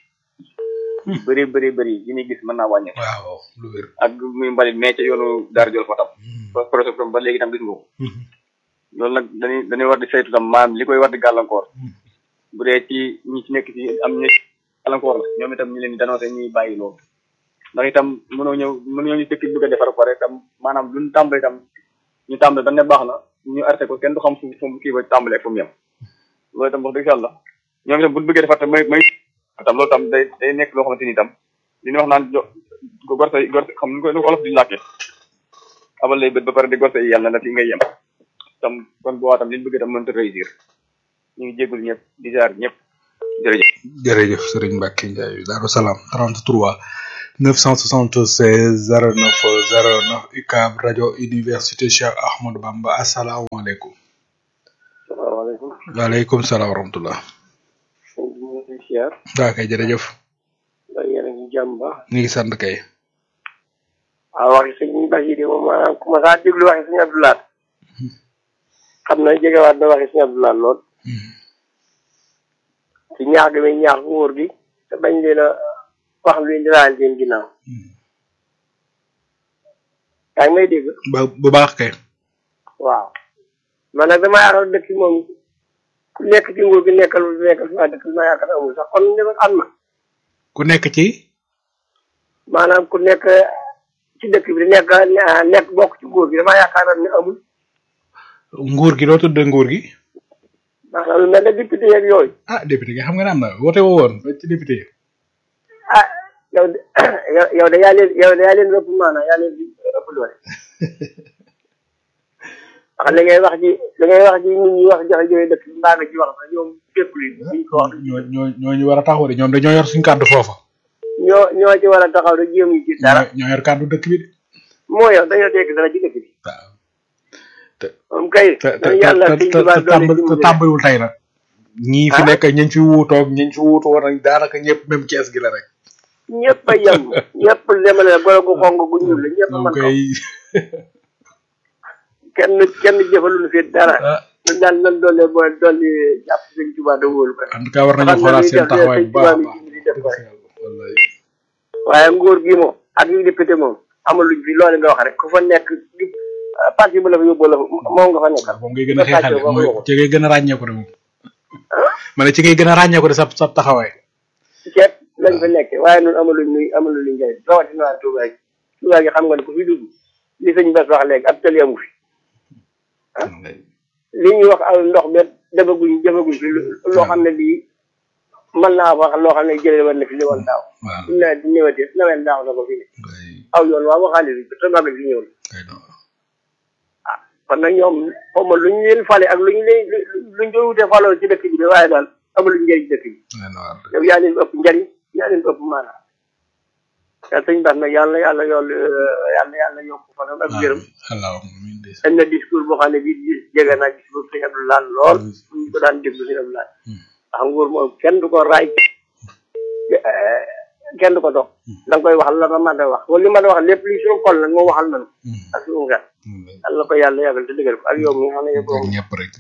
bëri yi ñuy gis mën naa wàññi waaw lu wér ak muy mbalit mais ca yoonu Daara Jolof fa tam projet tam ba léegi tam gis nga ko loolu nag dañuy war di saytu tam maanaam li koy war di gàllankoor bu dee ci ñi ci nekk ci am ñi gàllankoor la ñoom itam ñu leen di dénoncé ñuy bàyyi loolu ndax itam mënoo ñu dëkk bëgg a defar pare itam maanaam luñ tàmbali itam ñu tàmbali dañ ne baax na ñu arrêté ko kenn du xam fu kii ba tàmbalee fu mu yem loolu itam wax dëgg yàlla ñoom itam buñ bëggee defar tam may tam loolu tam day nekk loo xamante ni itam li ñu wax naan gorte xam nu ko olof di làkkee abal lay bët ba pare di gorte yi yàlla na fi ngay yem tam kon boo tam li ñu bëgg tam mënta réussir ñu ngi jéggul ñëpp di jaar ñëpp jërëjëf. jërëjëf Serigne Mbacke Ndiaye Darou Salam 33 976 09 09 UCAB rajo Université Cheikh Ahmadou Bamba asalaamaaleykum. salaamaaleykum. waaleykum salaam wa rahmatulah. waaw kay jërëjëf. yéen a ngi jàmm ba. ñu ngi sant kay. waaw waxi sëñ Bachir moom maanaam ku ma saa déglu waxi sëñ Abdoulaye. xam na jegewaat na waxi sëñ Abdoulaye lool. ci ñaax gi muy ñaax nguur gi te bañ leen a wax lu leen di laal seen ginnaaw. yaa ngi may dégg. bu baax kay. waaw man nag damaa yaakaar dëkk moom ku nekk ci nguur gi nekkal waa dëkk bi ma yaakaar amul sax kon ne am na. ku nekk ci. maanaam ku nekk ci dëkk bi nekk bokk ci nguur gi damaa yaakaar ne amul. nguur gi doo tudd nguur gi. maanaam lu mel ne député yeeg yooyu. ah député nga xam nga ne am na woote woo woon ci député yi. ah yow de yaa leen ëpp maanaam yaa leen ëpp doole. wax li ngay wax ci nit ñi wax jafe-jafe dëkk bi mbaa nga ci wax sax ñoom féppul yi ñu ko wax. ñoo ñu war a taxaw de ñoom dañoo yor suñu kàddu foofa. ñoo ci war a taxaw de jéem ci dara. ñoo yor kàddu dëkk bi de. moo yow dañoo dégg dara ci dëkk bi. waaw. moom kay. te tàmbaliwul tey nag. ñii fi nekk ñañ fi wuutoog ñañ fi wuutu woon nag daanaka ñëpp même Cees gi la rek. ñëpp a yem ñëpp demale la golo gu xonq gu ñuul la ñëpp a mën ko. kenn jëfalul fi dara. ñu daal nan doole dolli jàpp Sëñ Tuubaa da wóolu ko. en tout cas war nañu xoolaat seen taxawaay bu baax a baax. waaye nguur gi moom ak yu député moom amul luñ fi loolu nga wax rek ku fa nekk parti bu la fa yóbboo la moom nga fa nekkal. moom ngay gën a xeexal ci ngay gën a ràññeeku de moom. ma ne ci ngay gën a ràññeeku de sa taxawaay. ceeb lañ fa nekk waaye ñun amuluñ njëriñ rawatina waa Touba gi Touba gi xam nga ne ku fi dugg li sëñ Bass wax léegi ab tëli amu fi li ñuy wax al ndox be jëfaguñ fi loo xam ne lii mën naa wax loo xam ne jëlee war na fi li woon daaw. waaw suñu nawet bi ñëwatee nawet daaw na ko fi ne. aw yoon waaw waxaale bi te magal fi ñëw ah kon nag ñoom xaw ma luñ leen fale ak luñ doon wutee faloo ci dëkk bi de waaye daal amuluñ njëriñ ci dëkk bi. yow yaa leen ëpp njëriñ yaa leen ëpp maanaam. yaa sëñ Bass nag yàlla yokk fanam ak gërëm. am na discours boo xam ne bii jege naa discours sëñ Abdoulaye lool ñu ko daan déglu sëñ Abdoulaye. ndax nguur moom kenn du ko raay kenn du ko dox. da nga koy wax la nga mën a wax wala li ma wax lépp li suñu xol nag moo waxal nañu. ak suñu xel. yàlla ko yàlla yàggal te dëggal ko ak yow mi nga xam ne yëpp ñëpp rek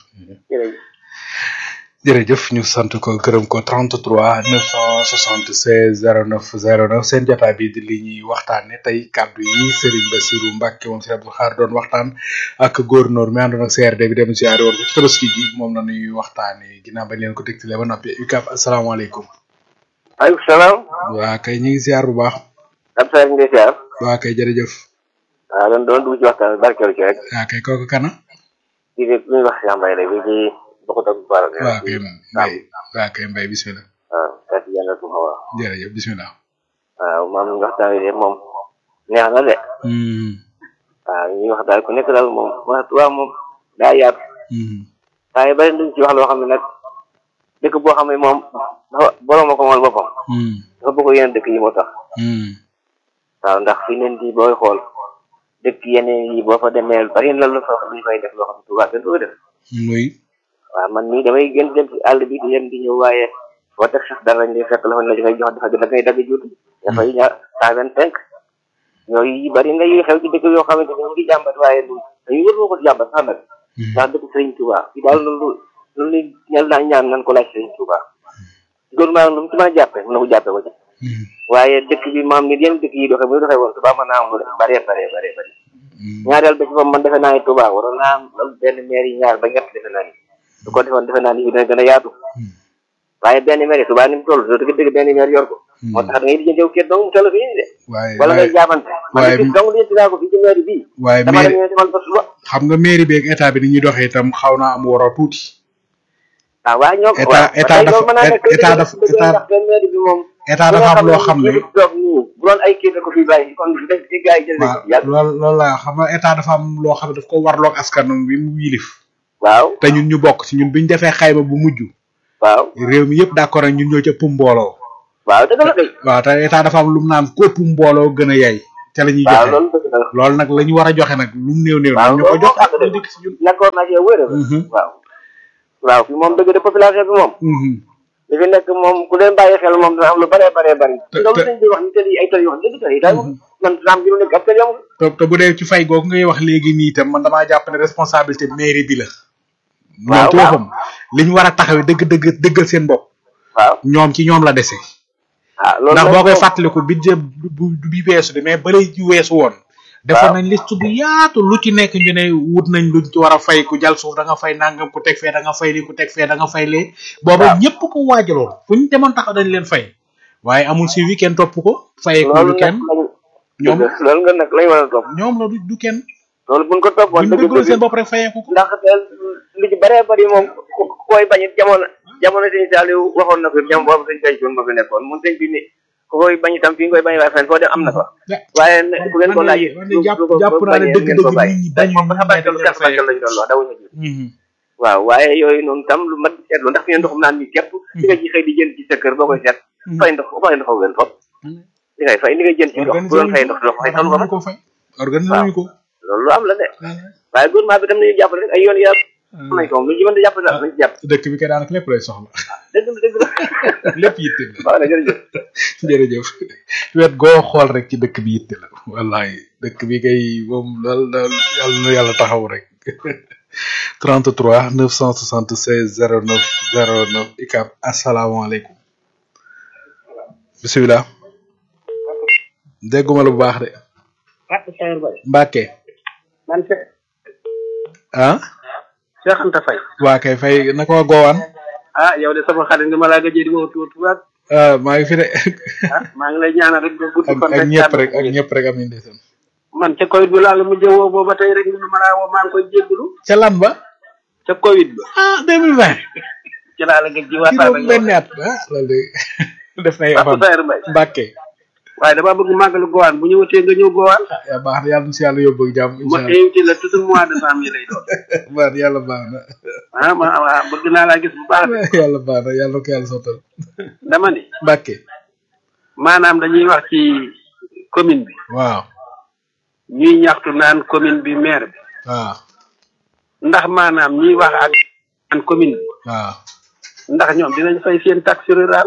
jërëjëf ñu sant ko gërëm ko 33 976 09 09 seen jotaay bi di li ñuy waxtaane tey kàddu yi Serigne Bassirou Mbacke moom Serigne Abdou Khadre doon waxtaan ak gouverneur mi àndoon ak CRD bi dem siyaare woon ko ci tabaski ji moom la ñuy waxtaane ginnaaw bañ leen ko dégtale ba noppi UCAB asalaamaaleykum. waaleykum salaam. waa kay ñu ngi siyaar bu baax. Abdoulaye Ndeye Siyaar. waa kay jërëjëf. waaw doon dugg ci waxtaan bi barkeelu ci rek. waa kay kooku kana. kii de ñuy wax Cheikh Mbaye rek bi ci bokkut ak Baara. waa kay Mbaye bisimilah. waaw kàddu yàlla su ma wax. jërëjëf bisimilah. waaw maam waxtaan bi de moom neex na de. waaw ñuy wax daal ku nekk daal moom waaw moom daa yaatu. waaye bari nañ ci wax loo xam ne nag dëkk boo xam ne moom dafa borom a ko moom boppam. dafa bëgg yeneen dëkk yi moo tax. waaw ndax fi neen di booy xool dëkk yeneen yi boo fa demee bari na lu fa luñ fay def loo xam ne Tuubaa kenn du ko def. muy. waaw man mii damay gën dem ci àll bi di dem di ñëw waaye foo teg sax dara lañ lay fekk la fa la ngay jox dafa gën a ngay dagg juuti. dafay ñaar 125. yooyu bari na yuy xew ci dëkk yoo xamante ne ñu ngi jàmbat waaye dañuy wër moo ko jàmbat sax nag. ndax dëkk Sëriñ Tuubaa fi daal loolu ñal naa ñaan nan ko laaj Sëriñ Tuubaa. gouvernement lu mu ci mën a jàppee mën na ko jàppee ko ci. waaye dëkk bi maam nit yenn dëkk yi doxee bu doxee woon Tuubaa mën naa am lu bari. ñaareel ba ci moom man defe naa ne Tuubaa waroon naa am benn maire yi ñaar ba ñett defe naa ni su ko defoon defe naa ni dina gën a yaatu. waaye benn maire Tuubaa ni mu toll doo dëgg benn maire yor ko. moo tax da ngay di jëndew kër dong mu toll fi de. wala ngay jaabante. man de dong di dinaa ko fi ci maire bii. waaye xam nga mairie bi ak état bi ni ñuy doxee itam xaw naa am waroo tuuti. ah waaw ñoom état dafa am loo xam ne bu doon ay kii ko fi bàyyi kon def ci gars yi jël loolu la xam nga état dafa am loo xam ne daf ko warloog askan bi mu yilif. waaw te ñun ñu bokk ci ñun biñu defee xayma bu mujj. waaw réew mi yëpp d'accord ñun ñoo ci ëpp mbooloo waaw dëgg la kay waaw te état dafa am lu mu naan ko ëpp mbooloo gën a yay ca la ñuy waaw joxe loolu dëgg la loolu nag la ñu war a joxe nag lu mu néew néew waaw ñu ko jox ak loolu ñu dikk si ñun d'accord naa ci yow wér waaw waaw fi moom dëgg de population bi moom li fi nekk moom ku leen bàyyi xel moom dina am lu bëree bari loolu dañ di wax ni tël yi ay tël yoo xam dëgg tël yi daal man naam gi lu nekk ab tël yamul te bu dee ci fay googu ngay wax léegi nii itam man damaa jàpp ne responsabilité mairie bi la ñoom ci boppam li ñu war a taxawee dëggal seen bopp waaw ñoom ci ñoom la dese ah loolu ndax boo koy fàttaliku budget bi weesu de mais bële ji weesu woon defoon nañ liste bu yaatu lu ci nekk ñu ne wut nañ luñ ci war a fay ku jal suuf da nga fay nangam ku teg fee da nga fay li ku teg fee da nga fay lee booba ñëpp ko waajaloon fu ñu demoon taxaw dañ leen fay waaye amul si wi kenn topp ko fayee ko du kenn ñoom loolu nga nag lañ war a topp ñoom la du kenn loolu buñ ko toppoon buñ dëggal seen bopp rek fayee ko ndax li ci bëree bëri moom koy bañit jamono sëñ Saliou waxoon na ko jam boobu sëñ Bay Cuun ma fi nekkoon mun sëñ bi ni ku koy bañ itam fi nga koy bañ waaye fenn foo dem am na fa waaye bu ngeen ko laajee jàpp naa ne dëgg-dëgg nit ñi bañ moom ba xabaar lu gàtt lañ doon wax dawuñu ji waaw waaye yooyu noonu tam lu mat seetlu ndax fi ngeen ndoxum naan ni képp li nga ci xëy di jënd ci sa kër boo koy seet fay ndox gën fop li ngay fay li ngay jënd ci ndox bu doon fay ndox doo fay talu ko fay organisé nañu ko loolu lu am la de waaye gouvernement bi tam nañu jàpp rek ay yoon yaa nañ ko lu ci mën di jàpp daal nañ jàpp dëkk bi kay daanaka lépp lay soxla dëgg la lépp yitte la waaw jërëjëf jërëjëf wet goo xool rek ci dëkk bi yitte la wallahi dëkk bi kay moom daal yàlla na yàlla taxaw rek 33 976 09 09 ICAP asalaamaaleykum bisimilah dégguma la bu baax de Mbacke man ah Cheikh Anta Faye waa kay fay naka waa goowaan ah yow de sama xarit nga ma laa gëjee di ma wutu waat maa ngi fi de maa ngi lay ñaanal rek gudd fan ak ñëpp rek am ndeysaan man ca Covid bi laa la mujjee woo booba tey rek mënu ma laa woo maa ngi koy jégalu ca lan ba ca Covid ba 2020 ci laa la gëj di waxtaan ak benn at loolu de def na ay avant Mbacke waaye dama bëgg màggalu Gowaan bu ñëwatee nga ñëw Gowaan yaa baax na yàlla na si yàlla yóbbu ak jàmm ma invité la toujours mois de janvier lay doon baax yàlla baax na ma bëgg naa laa gis bu baax yàlla baax na yàlla ko yàlla sottal dama ni Mbacke maanaam dañuy wax ci commune bi waaw ñuy ñaxtu naan commune bi maire bi waaw ndax maanaam ñuy wax ak naan commune bi waaw ndax ñoom dinañ fay seen taxe rural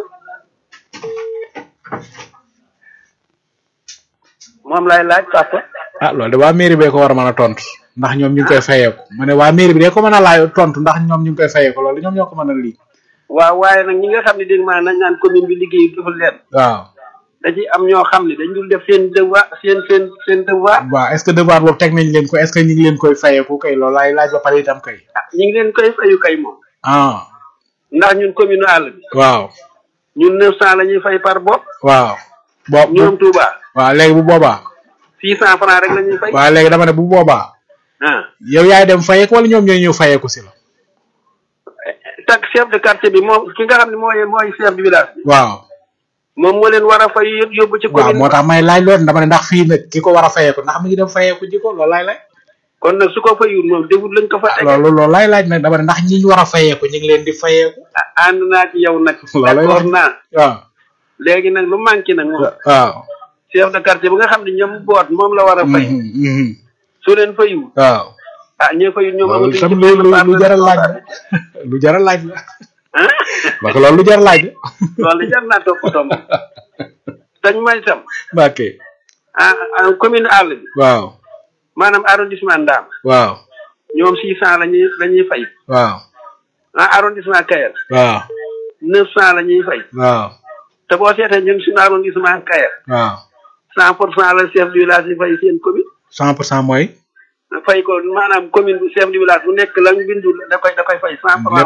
moom laay laaj papa loolu de waa mairie bee ko war a mën a tontu ndax ñoom ñu ngi koy fayeeku ma ne waa mairie bi de ko mën a laaj tontu ndax ñoom ñu ngi koy fayeeku loolu ñoom ñoo ko mën a lii waaw waaye nag ñi nga xam ne dégg maa nañ naan commune bi liggéey deful leen waaw da ci am ñoo xam ne dañ dul def seen devoir seen devoir waaw est ce que devoir boobu teg nañ leen ko est ce que ñu ngi leen koy fayeeku kay loolu laay laaj ba pare itam kay ñu ngi leen koy fayu kay moom ndax ñun commune àll bi waaw ñun 900 la ñuy fay par bopp waaw ñoom Touba waaw léegi bu boobaa 600 francs rek la ñuy fay waaw léegi dama ne bu boobaa yow yaay dem fayeeku wala ñoom ñooy ñëw fayeeku si la tak chef de quartier bi moom ki nga xam ne mooy chef de village bi waaw moom moo leen war a fay yóbbu ci commune waaw moo tax may laaj loolu dama ne ndax fii nag ki ko war a fayeeku ndax mi ngi dem fayeeku ji ko loolu laay laaj kon nag su ko fayul moom defut lañ ko fa teg loolu laay laaj nag dama ne ndax ñi ñu war a fayeeku ñu ngi leen di fayeeku ànd naa ci yow nag d'accord naa waaw léegi nag lu manqué nag moom waaw chef de quartier bi nga xam ne ñoom boot moom la war a fay su leen fayul waaw ñoo fayul ñoom amatuñ ci lu jar a laaj la lu jar a laaj la parce que loolu lu jar a laaj la loolu jar naa toppatoo moom dañ may tam Mbacke commune àll bi waaw maanaam arrondissement Ndam waaw ñoom 600 lañuy fay waaw arrondissement Kayel waaw 900 la ñuy fay waaw te boo seetee ñun suñu arrondissement Kayel waaw 100% la chef du village yi fay seen commune 100% mooy fay ko maanaam commune bu chef du village bu nekk lañ bindu da koy fay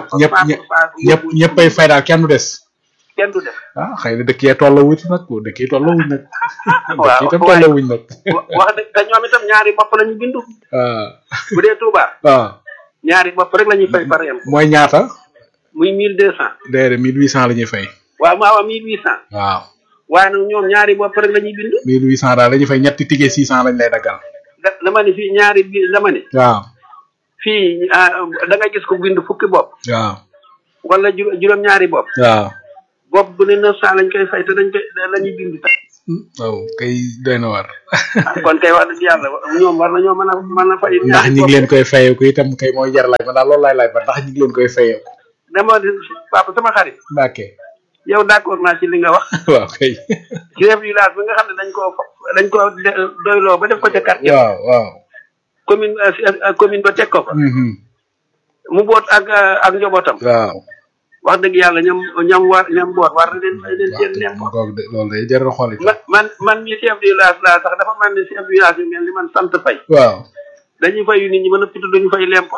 100% ñëppay fay daal kenn du des kenn du def xëy na dëkk yee tolloo wuti nag dëkk yi tolloo wuñ nag waaw itam tolloo wuñ nag wax dëgg te ñoom itam ñaari bopp la ñu bindu bu dee Touba ñaari bopp rek la ñuy fay par yem mooy ñaata muy 1200 déedéet 1800 la ñuy fay waaw 1800 waaw waaye nag ñoom ñaari bopp rek la ñuy bindu 1800 daal la ñuy fay ñetti ticket 600 lañ lay daggal dama ne fii ñaari bi dama ne waaw fii da nga gis ko bindu fukki bopp waaw wala juróom-ñaari bopp. waaw bopp bu ne 900 lañ koy fay te dañ koy lañuy dindi sax. waaw kay doy na war. kon kay wax dëgg yàlla ñoom war nañoo mën a fay. ndax ñi ngi leen koy fayeeku itam kay mooy jar laaj ba daal loolu laay laaj ba ndax ñi ngi leen koy fayeeku. dama di papa sama xarit. Mbacke. yow d'accord naa ci li nga wax. waaw kay. chef du village bi nga xam ne dañ koo doyloo ba def ko ca quartier. waaw waaw. commune ba teg ko fa. mu boot ak njabootam. waaw. wax dëgg yàlla ñam boot war na leen seen lempo. loolu day jar a xool it. man mi chef du village laa sax dafa man ne chef du village bi mel ni man sant fay. waaw. dañuy fay nit ñi mën a putu duñu fay lempo.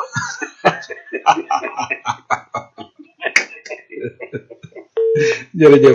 jërëjëf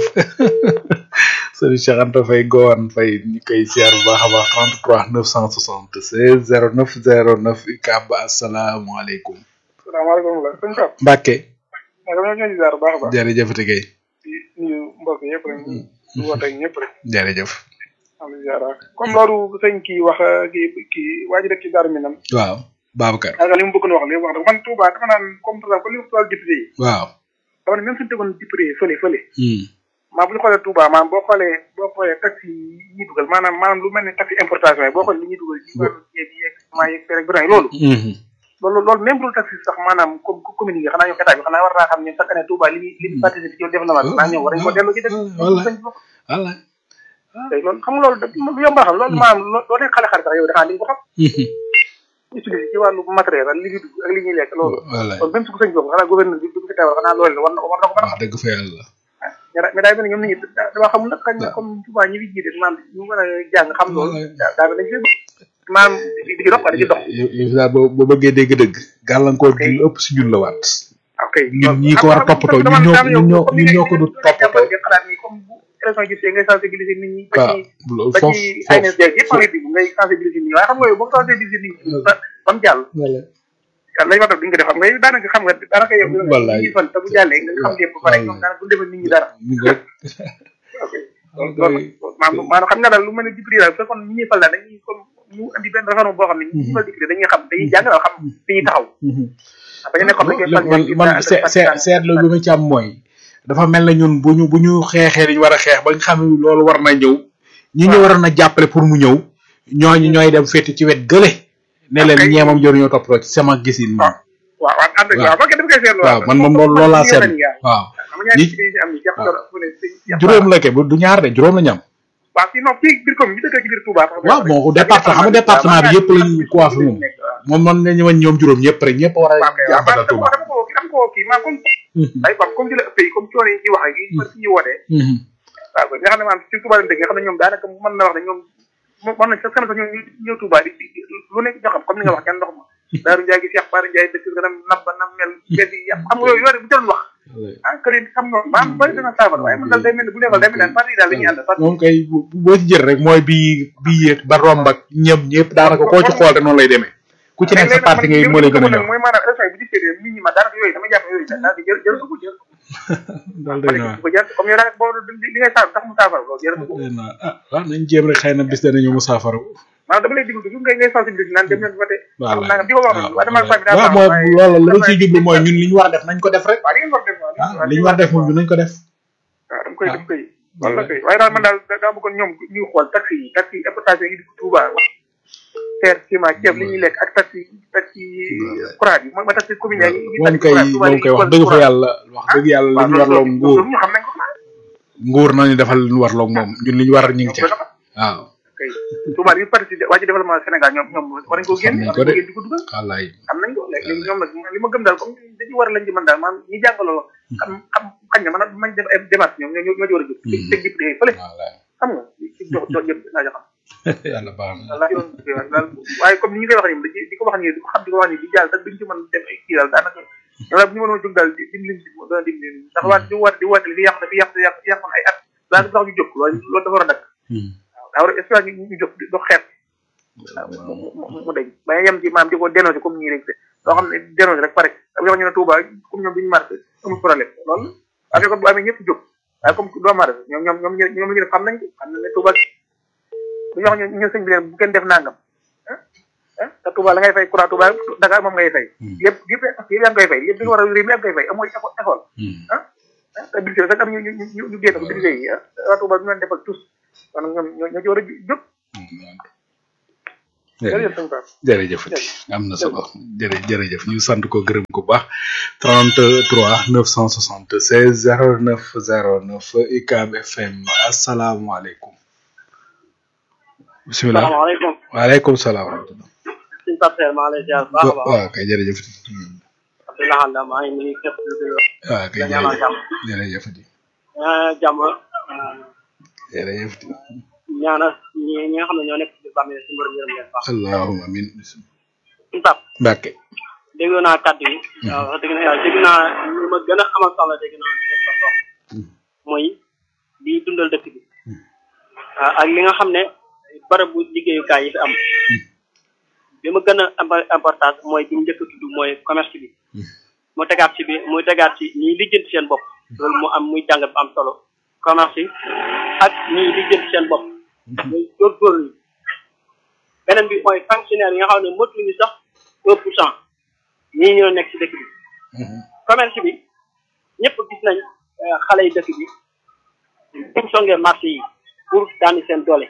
sëriñ Cheikh Anta Faye Gowane Faye ñu koy ziar bu baax a baax 33 976 09 09 UCAB asalaamaaleykum. salaamaaleykum la sëñ Pape. Mbacke. dama ñëw di ziar bu baax a baax. jërëjëf Tigay. di nuyu mbokk yëpp rek. di woote ak ñëpp rek. jërëjëf. am na ziar comme loolu sëñ kii wax kii waa ji dëkk ci Darou Minam. waaw Babacar. ak li mu bëgg na wax léegi wax dëgg man Touba dafa naan comme par exemple li mu toll député yi. waaw. dama ne même suñu tegoon député fële. maa bu ñu xoolee Touba maanaam boo xoolee taxi yi ñuy dugal maanaam lu mel ne taxi importation yi boo xoolee li ñuy dugal ci wàllu ceeb yeeg maa yeeg rek bi loolu même bu dul taxi sax maanaam comme commune yi xanaa ñoom état bi xanaa war naa xam ne chaque année Touba li muy participer ci développement bi xanaa ñoom war nañu ko delloo ci def wallaay tey loolu xam nga loolu lu yomb a xam loolu maanaam loo nekk xale sax yow daxaa di nga ko xam utiliser ci wàllu matériel ak li ñuy dugg ak li ñuy lekk loolu kon même su ko sëñ boobu xanaa gouverneur bi du ko fi teewal xanaa loolu war na ko mën a wax dëgg fa yàlla mais daay mel ne ñoom nit ñi dama xamul nag xañ na comme Touba ñi fi jiite maanaam ñu mën a jàng xam loolu daa dañ fi maanaam di dox wala di dox yow daal boo bëggee dégg-dëgg gàllankoor gi lu ëpp si ñun la waat ok ñun ñi ko war a toppatoo ñun ñoo ko du toppatoo xalaat ni comme bu élection gisee ngay sensibiliser nit ñi ba ci ANSD yëpp a ngi dégg ngay sensibiliser nit ñi waaye xam nga yow boo sensibiliser nit ñi ba mu jàll lañ wax duñ ko def xam nga daanaka xam nga daanaka yow ñi fan te bu jàllee nga xam lépp ba pare ñoom daanaka bu defal nit ñi dara ok loolu maanaam xam nga daal lu mel ne député daal fekkoon ñi ñuy fal daal dañuy comme ñu andi benn réforme boo xam ne ñi fal député dañuy xam dañuy jàng daal xam dañuy taxaw bañu ne comme man seetlu bi ma ci am mooy dafa mel na ñun bu ñu xeexee dañu war a xeex ba nga xam ne loolu war na ñëw ñi ñu waroon a jàppale pour mu ñëw ñooñu ñooy dem féete ci wet gële ne leen ñeemam jor ñoo toppatoo ci sama gisin moom waaw man moom loolu laa seetlu waaw juróom la ke bu du ñaar de juróom la ñam waaw si non fii biir commune bi dëkk ci biir Touba waaw moo département xam nga département bi yëpp lañu coiffé moom man nañu wañ ñoom juróom ñëpp rek ñëpp war a jàppale Touba dama ko kii maa comme ay bam comme di la ëppee comme coono yi ñuy wax ak yi ci ñuy wootee waaw nga xam ne maanaam ci Touba lañ dëgg nga xam ne ñoom daanaka mën na wax ne ñoom mën nañ sax kanam sax ñëw Touba di lu nekk ñoo xam comme ni nga wax kenn ndox ma Daaru Njaay gi Cheikh Bara Njaay dëkk nga nabba nam mel bedd yi xam nga yooyu bu jëloon wax kër yi xam nga maam bari dana saafara waaye man daal day mel ne bu nekkal day mel ne parti daal dañuy ànd moom kay boo ci jël rek mooy bii ba romb ak ñëpp daanaka koo ci xool rek noonu lay demee ku ci nekk sa parti ngay moo lay gën a ñor mooy maanaam élection bi dikkee nit ñi ma daanaka yooyu dama jàpp yooyu daal di jël ko jël daal day na ko jël comme yow daal boo li ngay saaf tax mu saafara loolu jël ko waaw nañ jéem rek xëy na bis dana ñëw mu saafara maanaam dama lay diglu toujours ngay sensibiliser naan dem leen voté voilà di ko wax waaye dama fa waaw mooy loolu la ciy jublu mooy ñun li ñu war a def nañ ko def rek waaw li ngeen war def li ñu war a def moom nañ ko def waaw dama koy def koy wala koy waaye daal man daal daa bëggoon ñoom ñuy xool taxi importation yi di Touba terre ciment ceeb li ñuy lekk ak taxi courant bi mooy taxi commune yi moom koy wax dëgg fa yàlla wax dëgg yàlla li ñu warloo nguur ñu xam nañ ko nguur nañu defal li ñu warloo moom ñun li ñu war ñu ngi ci waaw kay Touba bi parti waa ci développement Sénégal ñoom war nañ ko génn war nañ ko génn di ko dugal wallaay am nañ ko léegi ñoom nag li ma gëm daal comme dañu war a lañ ci mën daal maanaam ñi jàngaloo xam xañ na man mañ def ay démarche ñoom ñoo ci war a jóg teg jëpp dee fële xam nga jox jëpp naa jo xam yàlla baax na daal waaye comme ni ñu koy wax ni di ko wax ni di ko xam di ko wax ni di jàll sax duñ ci mën def ay kii daal daanaka ñoom daal bu ñu mënoon jóg daal dimliñ si dana dimliñ ndax waat di woote li fi yàq dafi yàqoon ay at daanaka sax ñu jóg loolu dafa war a dakk daa war a espère ñu jóg dox xeet mu dañ ba yem ci maam di ko dénoncé comme ñii rek loo xam ne dénoncé rek pare am yoo ñu ne Touba comme ñoom duñu marché amul problème loolu affaire ko bu amee ñëpp jóg waaye comme doo marché ñoom la ñu def xam nañ ko xam nañ ne Touba bu ñu wax ñu sëñ bi leen bu kenn def nangam te Touba la ngay fay courant Touba Dakar moom ngay fay yëpp yaa ngi koy fay yëpp di war a réew mi yaa ngi koy fay amoo école te budget sax am ñu génn ko budget yi waa Touba ñu leen defal tous kon ñoom ñoo ci war a jóg jërëjëf am na solo jërëjëf ñu sant ko gërëm ko baax 33 976 09 09 UCAB FM asalaamaaleykum bisimilah salaamaaleykum waaleykum salaam wa rahmatulah suñu partenaire maa lay ziar baax a baax waaw kay jërëjëf Abdoulaye Handa maa ngi nuyu képp lu dul waaw kay jërëjëf jàmm jërëjëf ñaanal ñi nga xam ne ñoo nekk ci bàmmeel si mbër yërëm leen baax allahumma amin suñu pap Mbàkke déglu naa kàddu yi waaw dégg na yàlla dégg naa lu ma gën a amal solo dégg naa mooy di dundal dëkk bi ak li nga xam ne barabu liggéeyukaay yi fi am bi ma gën a importance mooy bi mu njëkk a tudd mooy commerce bi mu tegaat ci ñiy lijjanti seen bopp loolu mu am muy jàngat bu am solo commerce yi ak ñiy lijjanti seen bopp muy góorgóorlu beneen bi mooy fonctionnaire yi nga xam ne motuñu sax 1% ñii ñoo nekk ci dëkk bi commerce bi ñëpp gis nañ xale yi dëkk bi ñu songee marché yi pour daani seen doole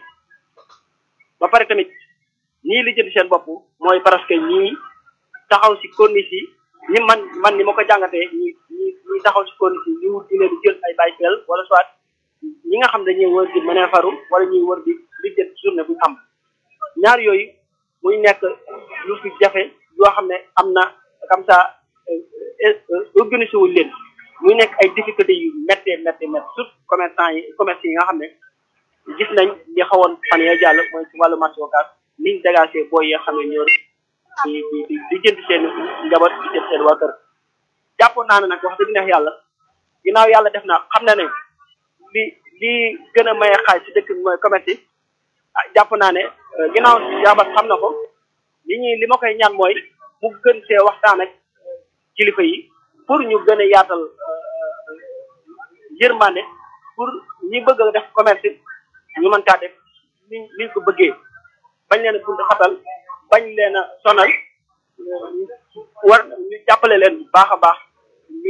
ba pare tamit ñii li jënd seen bopp mooy parce que ñii taxaw ci corniche yi ñi man ni ma ko jàngatee ñi taxaw ci corniche yi ñu wut di leen di jël ay bicycle wala soit ñi nga xam dañuy wër di mën a faru wala ñuy wër di jël journée bu am ñaar yooyu muy nekk lu fi jafe yoo xam ne am na comme ça organisé wuñ leen muy nekk ay difficultés yu méttee surtout commerce yi nga xam ne gis nañ li xawoon fan yee jàll mooy ci wàllu marché local niñ dégagé booy yi xam ne ñoo di jënd seen njaboot di jënd seen waa kër jàppoon naa ne nag wax dëgg neex yàlla ginnaaw yàlla def na xam na ne li gën a maye xaaj ci dëkk bi mooy commerce yi jàpp naa ne ginnaaw jaabat xam na ko li ma koy ñaan mooy mu gën see waxtaan ak kilifa yi pour ñu gën a yaatal yërmande pour ñi bëgg a def commerce ñu mën kaa def ni ko bëggee bañ leen a bunt xatal bañ leen a sonal war ñu jàppale leen bu baax a baax ñu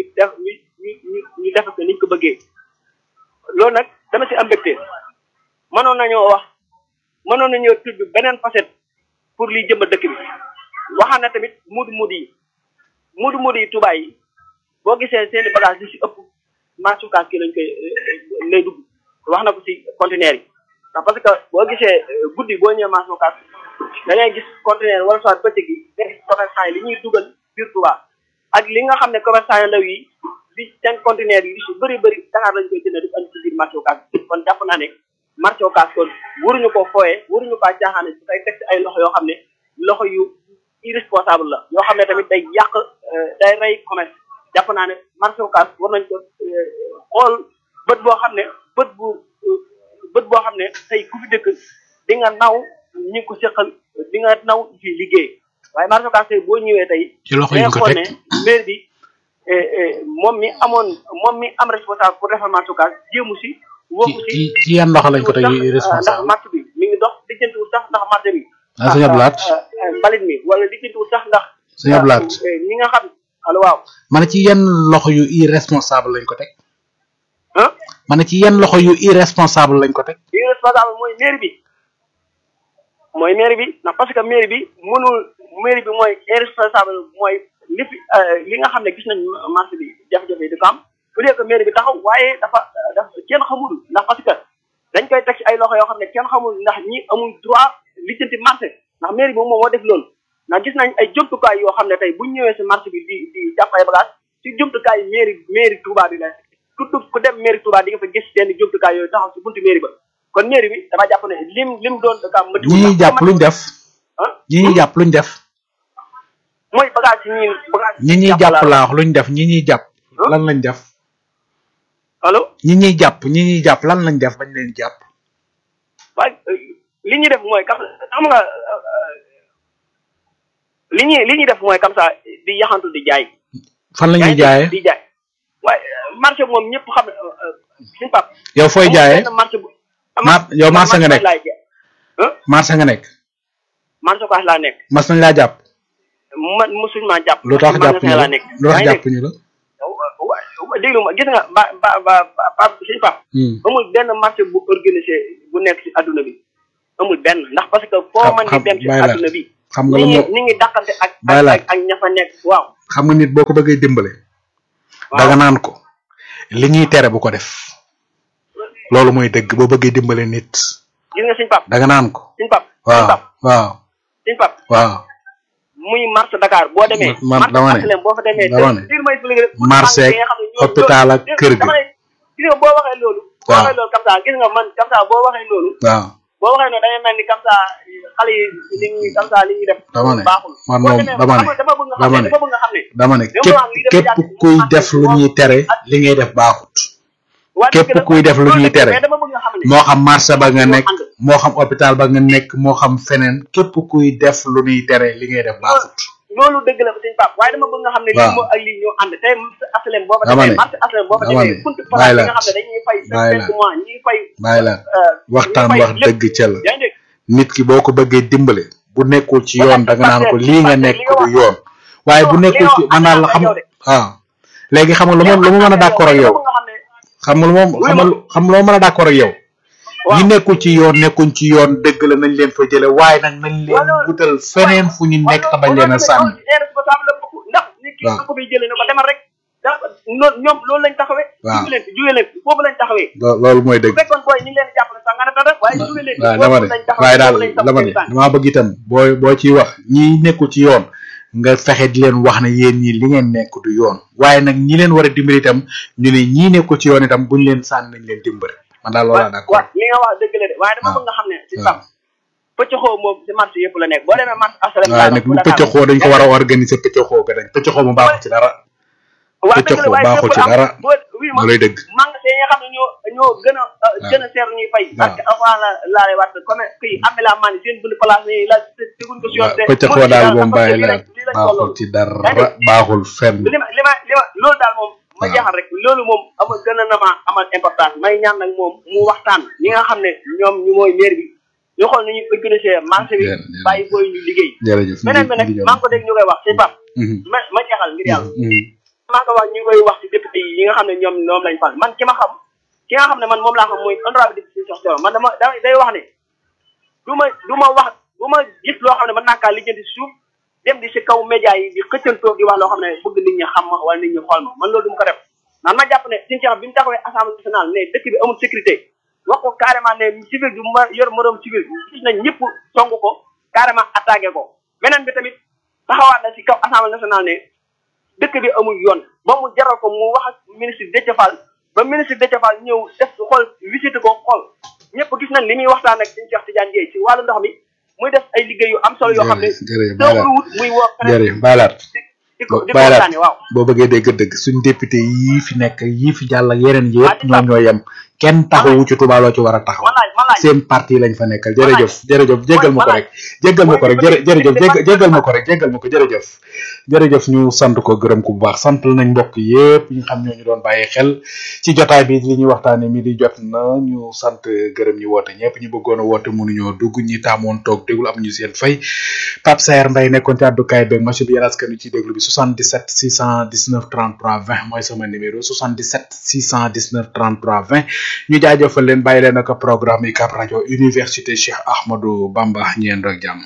def ko niñ ko bëggee loolu nag dama ci am mbégte mënoon nañoo tudd beneen facette pour liy jëmba dëkk bi waxaan na tamit muudu yi Touba yi boo gisee seeni bagage li ci ëpp marsukaas ki lañ koy lay dugg wax na ko ci conteneur yi ndax parce que boo gisee guddi boo ñëwee marsukaas da ngay gis conteneur wala soit bëccëg yi def commerçant yi li ñuy dugal biir Touba ak li nga xam ne commerçant yi ndaw yi li seen conteneur yi li ci bëri Dakar lañ koy jënd di andi ci biir marsukaas kon jàpp naa ne marsukaas kon waruñu koo fooyee waruñu kaa jaaxaane su koy teg ci ay loxo yoo xam ne loxo yu irresponsable la yoo xam ne tamit day yàq day rey commerce jàpp naa ne marché Ocass war nañ ko xool bët boo xam ne tey ku fi dëkk di nga naw ñi ko seqal di nga naw ci liggéey waaye marché Ocass tey boo ñëwee tey ci loxo yi ko teg maire bi moom mi am responsable pour defar marché Ocass jéemu si wokku si ci yan loxo lañ ko teg responsable ndax marché bi mi ngi dox lijjantiwul sax ndax marché bi sëñ Ablaat mbalit mi wala lijjantiwul sax ndax sëñ Ablaat ñi nga xam allo waaw ma ne ci yenn loxo yu irresponsable lañ ko teg ma ne ci yenn loxo yu irresponsable lañ ko teg irresponsable mooy mairie bi ndax parce que mairie bi mooy irresponsable mooy li nga xam ne gis nañ marché bi jafe-jafe yi di ko am au lieu que mairie bi taxaw waaye dafa kenn xamul ndax parce que dañ koy teg ci ay loxo yoo xam ne kenn xamul ndax ñi amul droit lijjanti marché ndax mairie bi moom moo def loolu ndax gis nañ ay jumtukaay yoo xam ne tey bu ñu ñëwee si marché bi di jàpp ay bagage ci jumtukaay mairie Touba bi la ku dem mairie Touba di nga fa gis seen jumtukaay yooyu taxaw si buntu mairie ba kon mairie bi dama jàpp ne lim doon da kaa mëti ñi ñuy jàpp luñ def mooy bagage ñi ñuy jàpp laa wax luñ def ñi ñuy jàpp lan lañ def allo ñi ñuy jàpp lan lañ def bañ leen jàpp waaye li ñuy def mooy xam nga li ñuy def mooy comme ça di yaxantu di jaay. fan la ñuy jaayee di jaay waaye marché moom ñëpp xam suñu pap yow fooy jaayee marché bu yow marché nga nekk marché nga nekk man Sokaas laa nekk. mas nañ laa jàpp. man mosuñ maa jàpp. lu tax jàpp ñu la lu tax jàpp ñu la. déglu ma gis nga suñu pap amul benn marché bu organisé bu nekk ci adduna bi amul benn ndax parce que foo man di dem ci adduna bi xam nga lu ni ngi dàqante ak ña fa nekk waaw xam nga nit boo ko bëggee dimbale danga naan ko li ñuy tere bu ko def loolu mooy dëgg boo bëggee dimbale nit gis nga suñu pap danga naan ko suñu pap waaw suñu pap waaw muy marché Dakar boo demee dama ne boo fa demee marché hôpital ak kër ga gis nga boo waxee loolu boo waxee loolu comme ça gis nga man comme ça boo waxee loolu waaw boo waxee noonu da ngay mel ni comme ça xale yi li ñuy comme ça li ñuy def baaxul man moom dama ne képp kuy def lu ñuy tere li ngay def baaxut képp kuy def lu ñuy tere moo xam marché ba nga nekk moo xam hôpital ba nga nekk moo xam feneen képp kuy def lu ñuy tere li ngay def baaxut loolu dëgg la suñu pap waaye dama bëgg nga xam ne lii moo ak lii ñoo ànd tey aslem boo fa demee marché aslem boo fa demee kuntu place yi nga xam ne dañuy fay 5 mois ñuy fay bàyyi la waxtaan wax dëgg ca la nit ki boo ko bëggee dimbale bu nekkul ci yoon da nga naan ko lii nga nekk du yoon waaye bu nekkul ci man naa la xam léegi xam nga lu ma mën a d'accord ak yow xam nga loo mën a d'accord ak yow ñi nekkul ci yoon nekkuñ ci yoon dëgg la nañ leen fa jële waaye nag nañ leen wutal feneen fu ñu nekk te bañ leen a sànni ndax nit ki ko fi jëlee ne ko demal rek ñoom loolu lañ taxawee jóge leen foofu lañ taxawee loolu mooy dëgg bu fekkoon booy ñu ngi leen jàppale sax nga ne dara waaye jóge leen waaye daal dama ne damaa bëgg itam boo ciy wax ñi nekkul ci yoon nga fexe di leen wax ne yéen ñi li ngeen nekk du yoon waaye nag ñi leen war a dimbali itam ñu ne ñii nekkul ci yoon itam buñ leen sànni nañ leen dimbali man daal loolaa d'accord li nga wax dëgg la de waaye dama bëgg nga xam ne ci pap pëccëxoo moom ci marché yëpp la nekk boo demee marché asalem waaye nag lu pëccëxoo dañ ko war a organiser pëccëxoo ga dañ pëccëxoo mu baaxul ci dara pëccëxoo baaxul ci dara loolay dëgg magasin yi nga xam ne ñoo gën a seer ñuy fay parce que avant la laa lay waat comme kii am la man seen bunt place ni la teguñ ko si yoon pëccëxoo daal moom bàyyi la baaxul ci dara baaxul fenn li ma loolu daal moom ma jeexal rek loolu moom amal gën a nama amal importance may ñaan nag moom mu waxtaan ñi nga xam ne ñoom ñu mooy maire bi ñu xool ni ñuy organiser marché bi bàyyi booy ñu liggéey beneen bi nag maa ngi ko dégg ñu koy wax c'est pap ma jeexal ngir yàlla maa ngi ko wax ñu koy wax ci député yi nga xam ne ñoom lañ fal man ki nga xam ne man moom laa xam mooy honorable député Cheikh Thioro man day wax ne du ma gis loo xam ne mën naa kaa lijjanti suuf dem di si kaw média yi di xëccantoo di wax loo xam ne bëgg nit ñi xam ma wala nit ñi xool ma man loolu du ma ko def man ma jàpp ne suñu Cheikh bi mu taxawee assemblée nationale ne dëkk bi amul sécurité wax ko carrément ne civil bi ma yor moroom civil gis nañ ñëpp song ko carrément attaqué ko beneen bi tamit taxawaat na si kaw assemblée nationale ne dëkk bi amul yoon ba mu jaral ko mu wax ak ministre Déthié Fall ba ministre Déthié Fall ñëw def xool visité ko xool ñëpp gis nañ li muy waxtaan ak suñu Cheikh Tidiane Dièye ci wàllu ndox mi muy def ay liggéey yu am solo yoo xam ne muy woo jërëjëf baylaat waaw boo bëggee dégg dëgg suñ député yii fi nekk yii fi jàll ak yeneen yëpp ñoom ñoo yem kenn taxawu ci Touba loo ci war a taxaw seen parti lañ fa nekkal jërëjëf jéggal ma ko rek jërëjëf ñu sant ko gërëm ko bu baax sant nañ mbokk yépp ñu xam ñoo ñu doon bàyyi xel ci jotaay bi li ñuy waxtaane mi di jot na ñu sant gërëm ñi woote ñëpp ñu bëggoon a woote mënuñoo dugg ñi taamoon toog déglu am ñu seen fay Pape Saer Mbaye nekkoon ci àddukaay beeg machine bi yéen askan ci déglu bi 77 619 33 20 mooy sama numéro 77 619 33 20 ñu jaajëfal leen bàyyi leen ak programme UCAB rajo université Cheikh Ahmadou Bamba ñeen rek jàmm.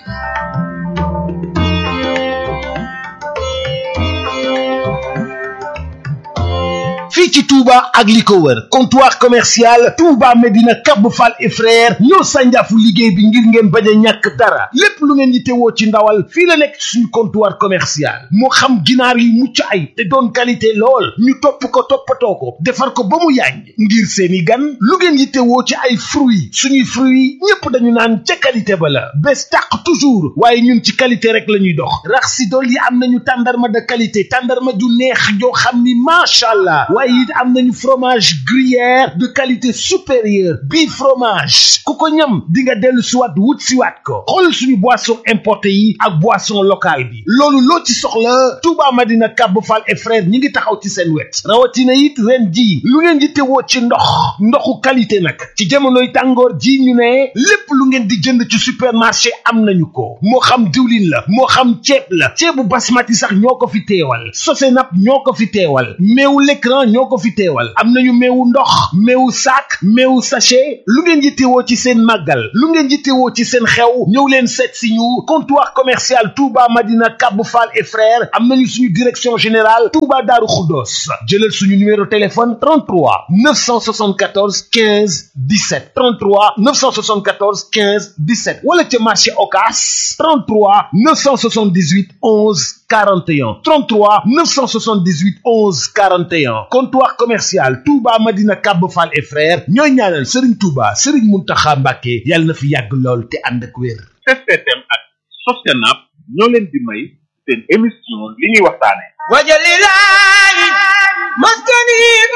fii ci Touba ak li ko wër comptoir commercial Touba Medina Cap Fall et frère ñoo sànjaafu liggéey bi ngir ngeen bañ a ñàkk dara lépp lu ngeen yittewoo ci ndawal fii la nekk suñu comptoir commercial moo xam ginaar yi mucc ay te doon qualité lool ñu toppatoo ko defar ko ba mu yàññ ngir seeni gan lu ngeen yittewoo ci ay fruits suñuy fruits ñëpp dañu naan ca qualité ba la bés tàq toujours waaye ñun ci qualité rek la ñuy dox rax si dool yi am nañu tàndarma de qualité tàndarma ju neex joo xam ni macha allah waaye waaye it am nañu fromage gruyère de qualité supérieure bii fromage ku ko ñam di nga dellu siwaat wut siwaat ko xool suñu boisson importé yi ak boisson locale bi loolu loo ci soxla Touba Madina Kab Fall et frère ñi ngi taxaw ci seen wet rawatina it ren ji lu ngeen di tewoo ci ndoxu qualité nag ci jamonoy tàngoor ji ñu ne lépp lu ngeen di jënd ci supermarché am nañu ko moo xam diwlin la moo xam ceeb la ceebu basmati sax ñoo ko fi teewal Sosenap ñoo ko fi teewal meewu l'écran ñoo ko fi teewal am nañu meewu ndox meewu sac meewu sachet lu ngeen yittewoo ci seen màggal lu ngeen yittewoo ci seen xew ñëw leen seet si ñu comptoir commercial Touba Madina Kab Fall et frères am nañu suñu direction générale Touba Darou Khoudoss jëlal suñu numéro téléphone 33 974 15 17 33 974 15 17 wala ca marché Ocass 33 978 11 41 33 978 11 41 comptoir commercial Touba Madina Kab Fall et frères ñooy ñaanal Serigne Touba Serigne Mountakha Mbacké yàlla na fi yàgg lool te ànd ak wér. STM ak Sosenap ñoo leen di may seen émission li ñuy waxtaane wajalilahi maskani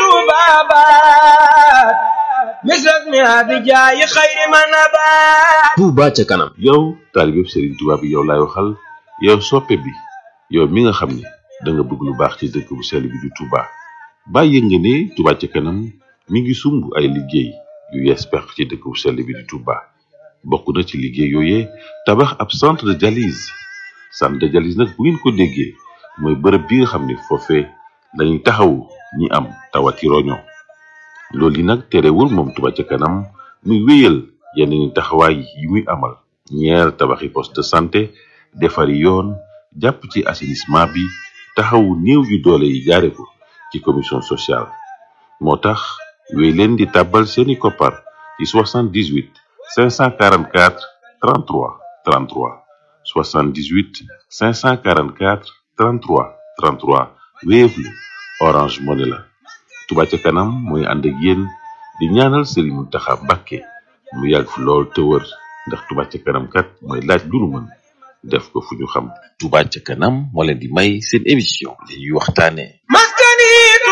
tubabat misrak mi abijaayi xayri manabat Touba ca kanam yow taalibeb Serigne Touba bi yow laay waxal yow soppe bi yow mi nga xam ne da nga bëgg lu baax ci dëkk bu sell bi di Touba bàyyi nga ne Touba ca kanam mi ngi sumb ay liggéey yu yees pex ci dëkk bu sell bi di Touba bokk na ci liggéey yooyee tabax ab centre de dialyse nag bu ngeen ko déggee mooy bërëb bi nga xam ne foofee dañuy taxawu ñi am tawati roño loolu yi nag terewul moom Touba ca kanam muy wéyal yeneen taxawaay yi muy amal ñeer tabaxi poste de santé defari yoon jàpp ci assainissement bi taxawu néew yu doole yi jaare ko ci commission sociale moo tax wéy leen di tàbbal seeni koppar ci 78 544 33 33 78 544 33 33 Wave la Orange Money la Touba ca kanam mooy ànd ak yéen di ñaanal Serigne Mountakha Mbacké mu yàgg fi lool te wër ndax Touba ca kanam kat mooy laaj lu nu mën def ko fu ñu xam. Touba ca kanam moo leen di may seen émission li ñuy waxtaane maskani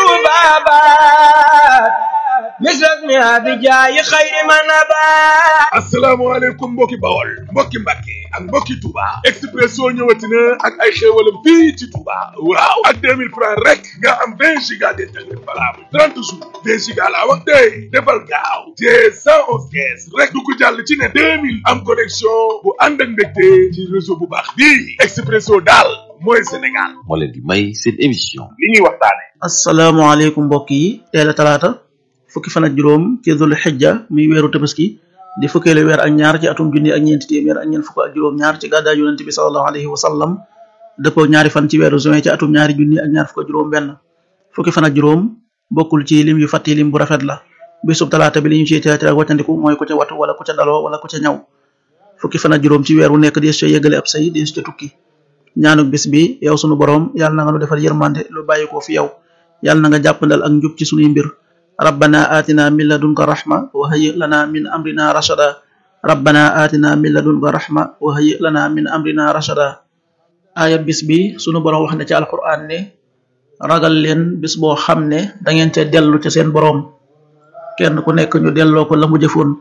tubabat misrak mi abijaayi xayri manabat asalaamaaleykum mbokki Bawol mbokki Mbàkke ak mbokki Touba Expresso ñëwati na ak ay xéewalam fii ci Touba waaw ak 2000 francs rek nga am 20 giga d'internet valable 30 jours 20 giga laa wax tey defal gaaw te 111 kees rek du ko jàll ci ne 2000 am connexion bu ànd ak mbégte ci réseau bu baax bii Expresso daal mooy Sénégal moo leen di may seen émission li ñuy waxtaane asalaamaaleykum mbokk yi teel a talaata fukki fan ak juróom ci Dul Hijja muy weeru tabaski di fukkeelu weer ak ñaar ci atum junni ak ñeenti téeméer ak ñeent fukk ak juróom ñaar ci gàddaay yonent bi sallallahu alayhi wa sallam dëppoo ñaari fan ci weeru juin ci atum ñaari junni ak ñaar fukk ak juróom benn fukki fan ak juróom bokkul ci lim yu fàtti lim bu rafet la bisub talaata bi li ñu ciy teete ak wàccandiku mooy ku ca watu wala ku ca daloo wala ku ca ñaw fukki fan ak juróom ci weer wu nekk dees ca yeggale ab say dees ca tukki ñaanuk bis bi yow sunu borom yàlla na nga nu defal yërmande lu bàyyi ko fi yow yàlla na nga jàppandal ak njub ci sunuy mbir rabbana atina min ladunka rahma wa hayyi lana min amrina rashada rabbana atina min ladunka rahma wa hayyi lana min amrina rashada aaya bis bi sunu borom wax na ci alquran ne ragal leen bis boo xam ne da ngeen ca dellu ca seen borom kenn ku nekk ñu delloo ko la mu jëfoon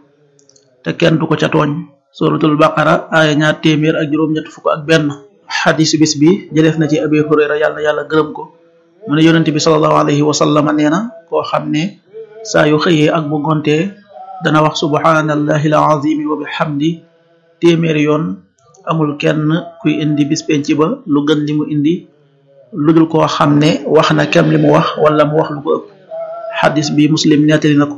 te kenn du ko ca tooñ suratul baqara aaya ñaar téeméer ak juróom ñett fukk ak benn xadisu bis bi jëleef na ci abi hurayra yàlla na yàlla gërëm ko mu ne yonente bi sallallahu alayhi wa sallam nee na koo xam ne saa yu xëyee ak bu gontee dana wax subhanallahi alazimi wa bihamdi téeméeri yoon amul kenn kuy indi bis penc ba lu gën li mu indi lu dul koo xam ne wax na kem li mu wax wala mu wax lu ko ëpp xadis bi muslim nettali na ko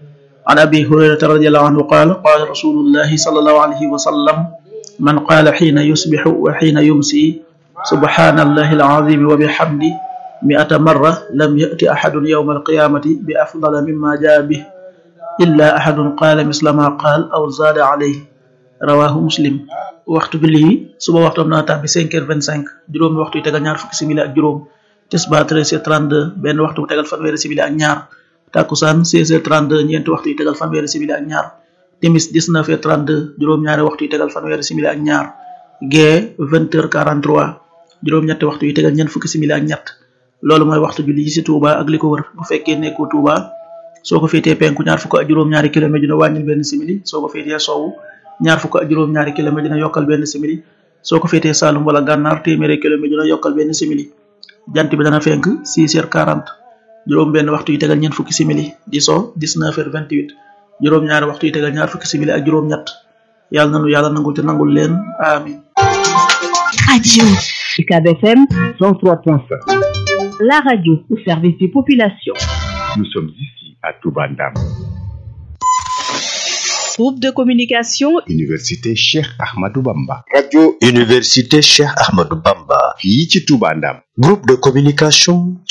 an abi hurayrata radiallahu anhu qaal qaala rasulullahi sallallahu alayhi wa sallam man qaala xiina yusbixu wa xiina yumsi subhanallahi alazimi wa bihamdi mi'ata marra lam ya'ti ahadun yawma alqiyamati bi afdala mimma jaa bih illa ahadun qaala misla ma qaal aw zaada alayhi rawahu muslim waxtu bi lii suba waxtu am na tàbbi 5h25 juróomi waxtu yu tegal ñaar fukki simili ak juróom tisbaar 13h32 benn waxtu bu tegal fanweeri simili ak ñaar takkusaan 16h32 ñeenti waxtu yu tegal fanweeri simili ak ñaar timis 19h32 juróom-ñaari waxtu yu tegal fanweeri simili ak ñaar gee 20h43 juróom-ñetti waxtu yu tegal ñeent fukki simili ak ñett loolu mooy waxtu julli ci Touba ak li ko wër bu fekkee nekkoo Touba soo ko féetee penku ñaar fukk ak juróom-ñaari kilomètre dina wàññil benn simili soo ko féetee sowwu ñaar fukk ak juróom-ñaari kilomètre dina yokkal benn simili soo ko féetee Saalum wala Gànnaar téeméeri kilomètre dina yokkal benn simili jant bi dana fenk 6h40 juróom benn waxtu yi tegal ñeent fukki simili di so 19h28 juróom ñaari waxtu yi tegal ñaar fukki simili ak juróom ñett yàlla nanu yàlla nangul te nangul leen amin Radio UCAB FM 103.5 la radio au service des populations. Nous sommes ici à Touba Ndam. Groupe de communication Université Cheikh Ahmadou Bamba. Radio Université Cheikh Ahmadou Bamba. fii ci Touba Ndam. Groupe de communication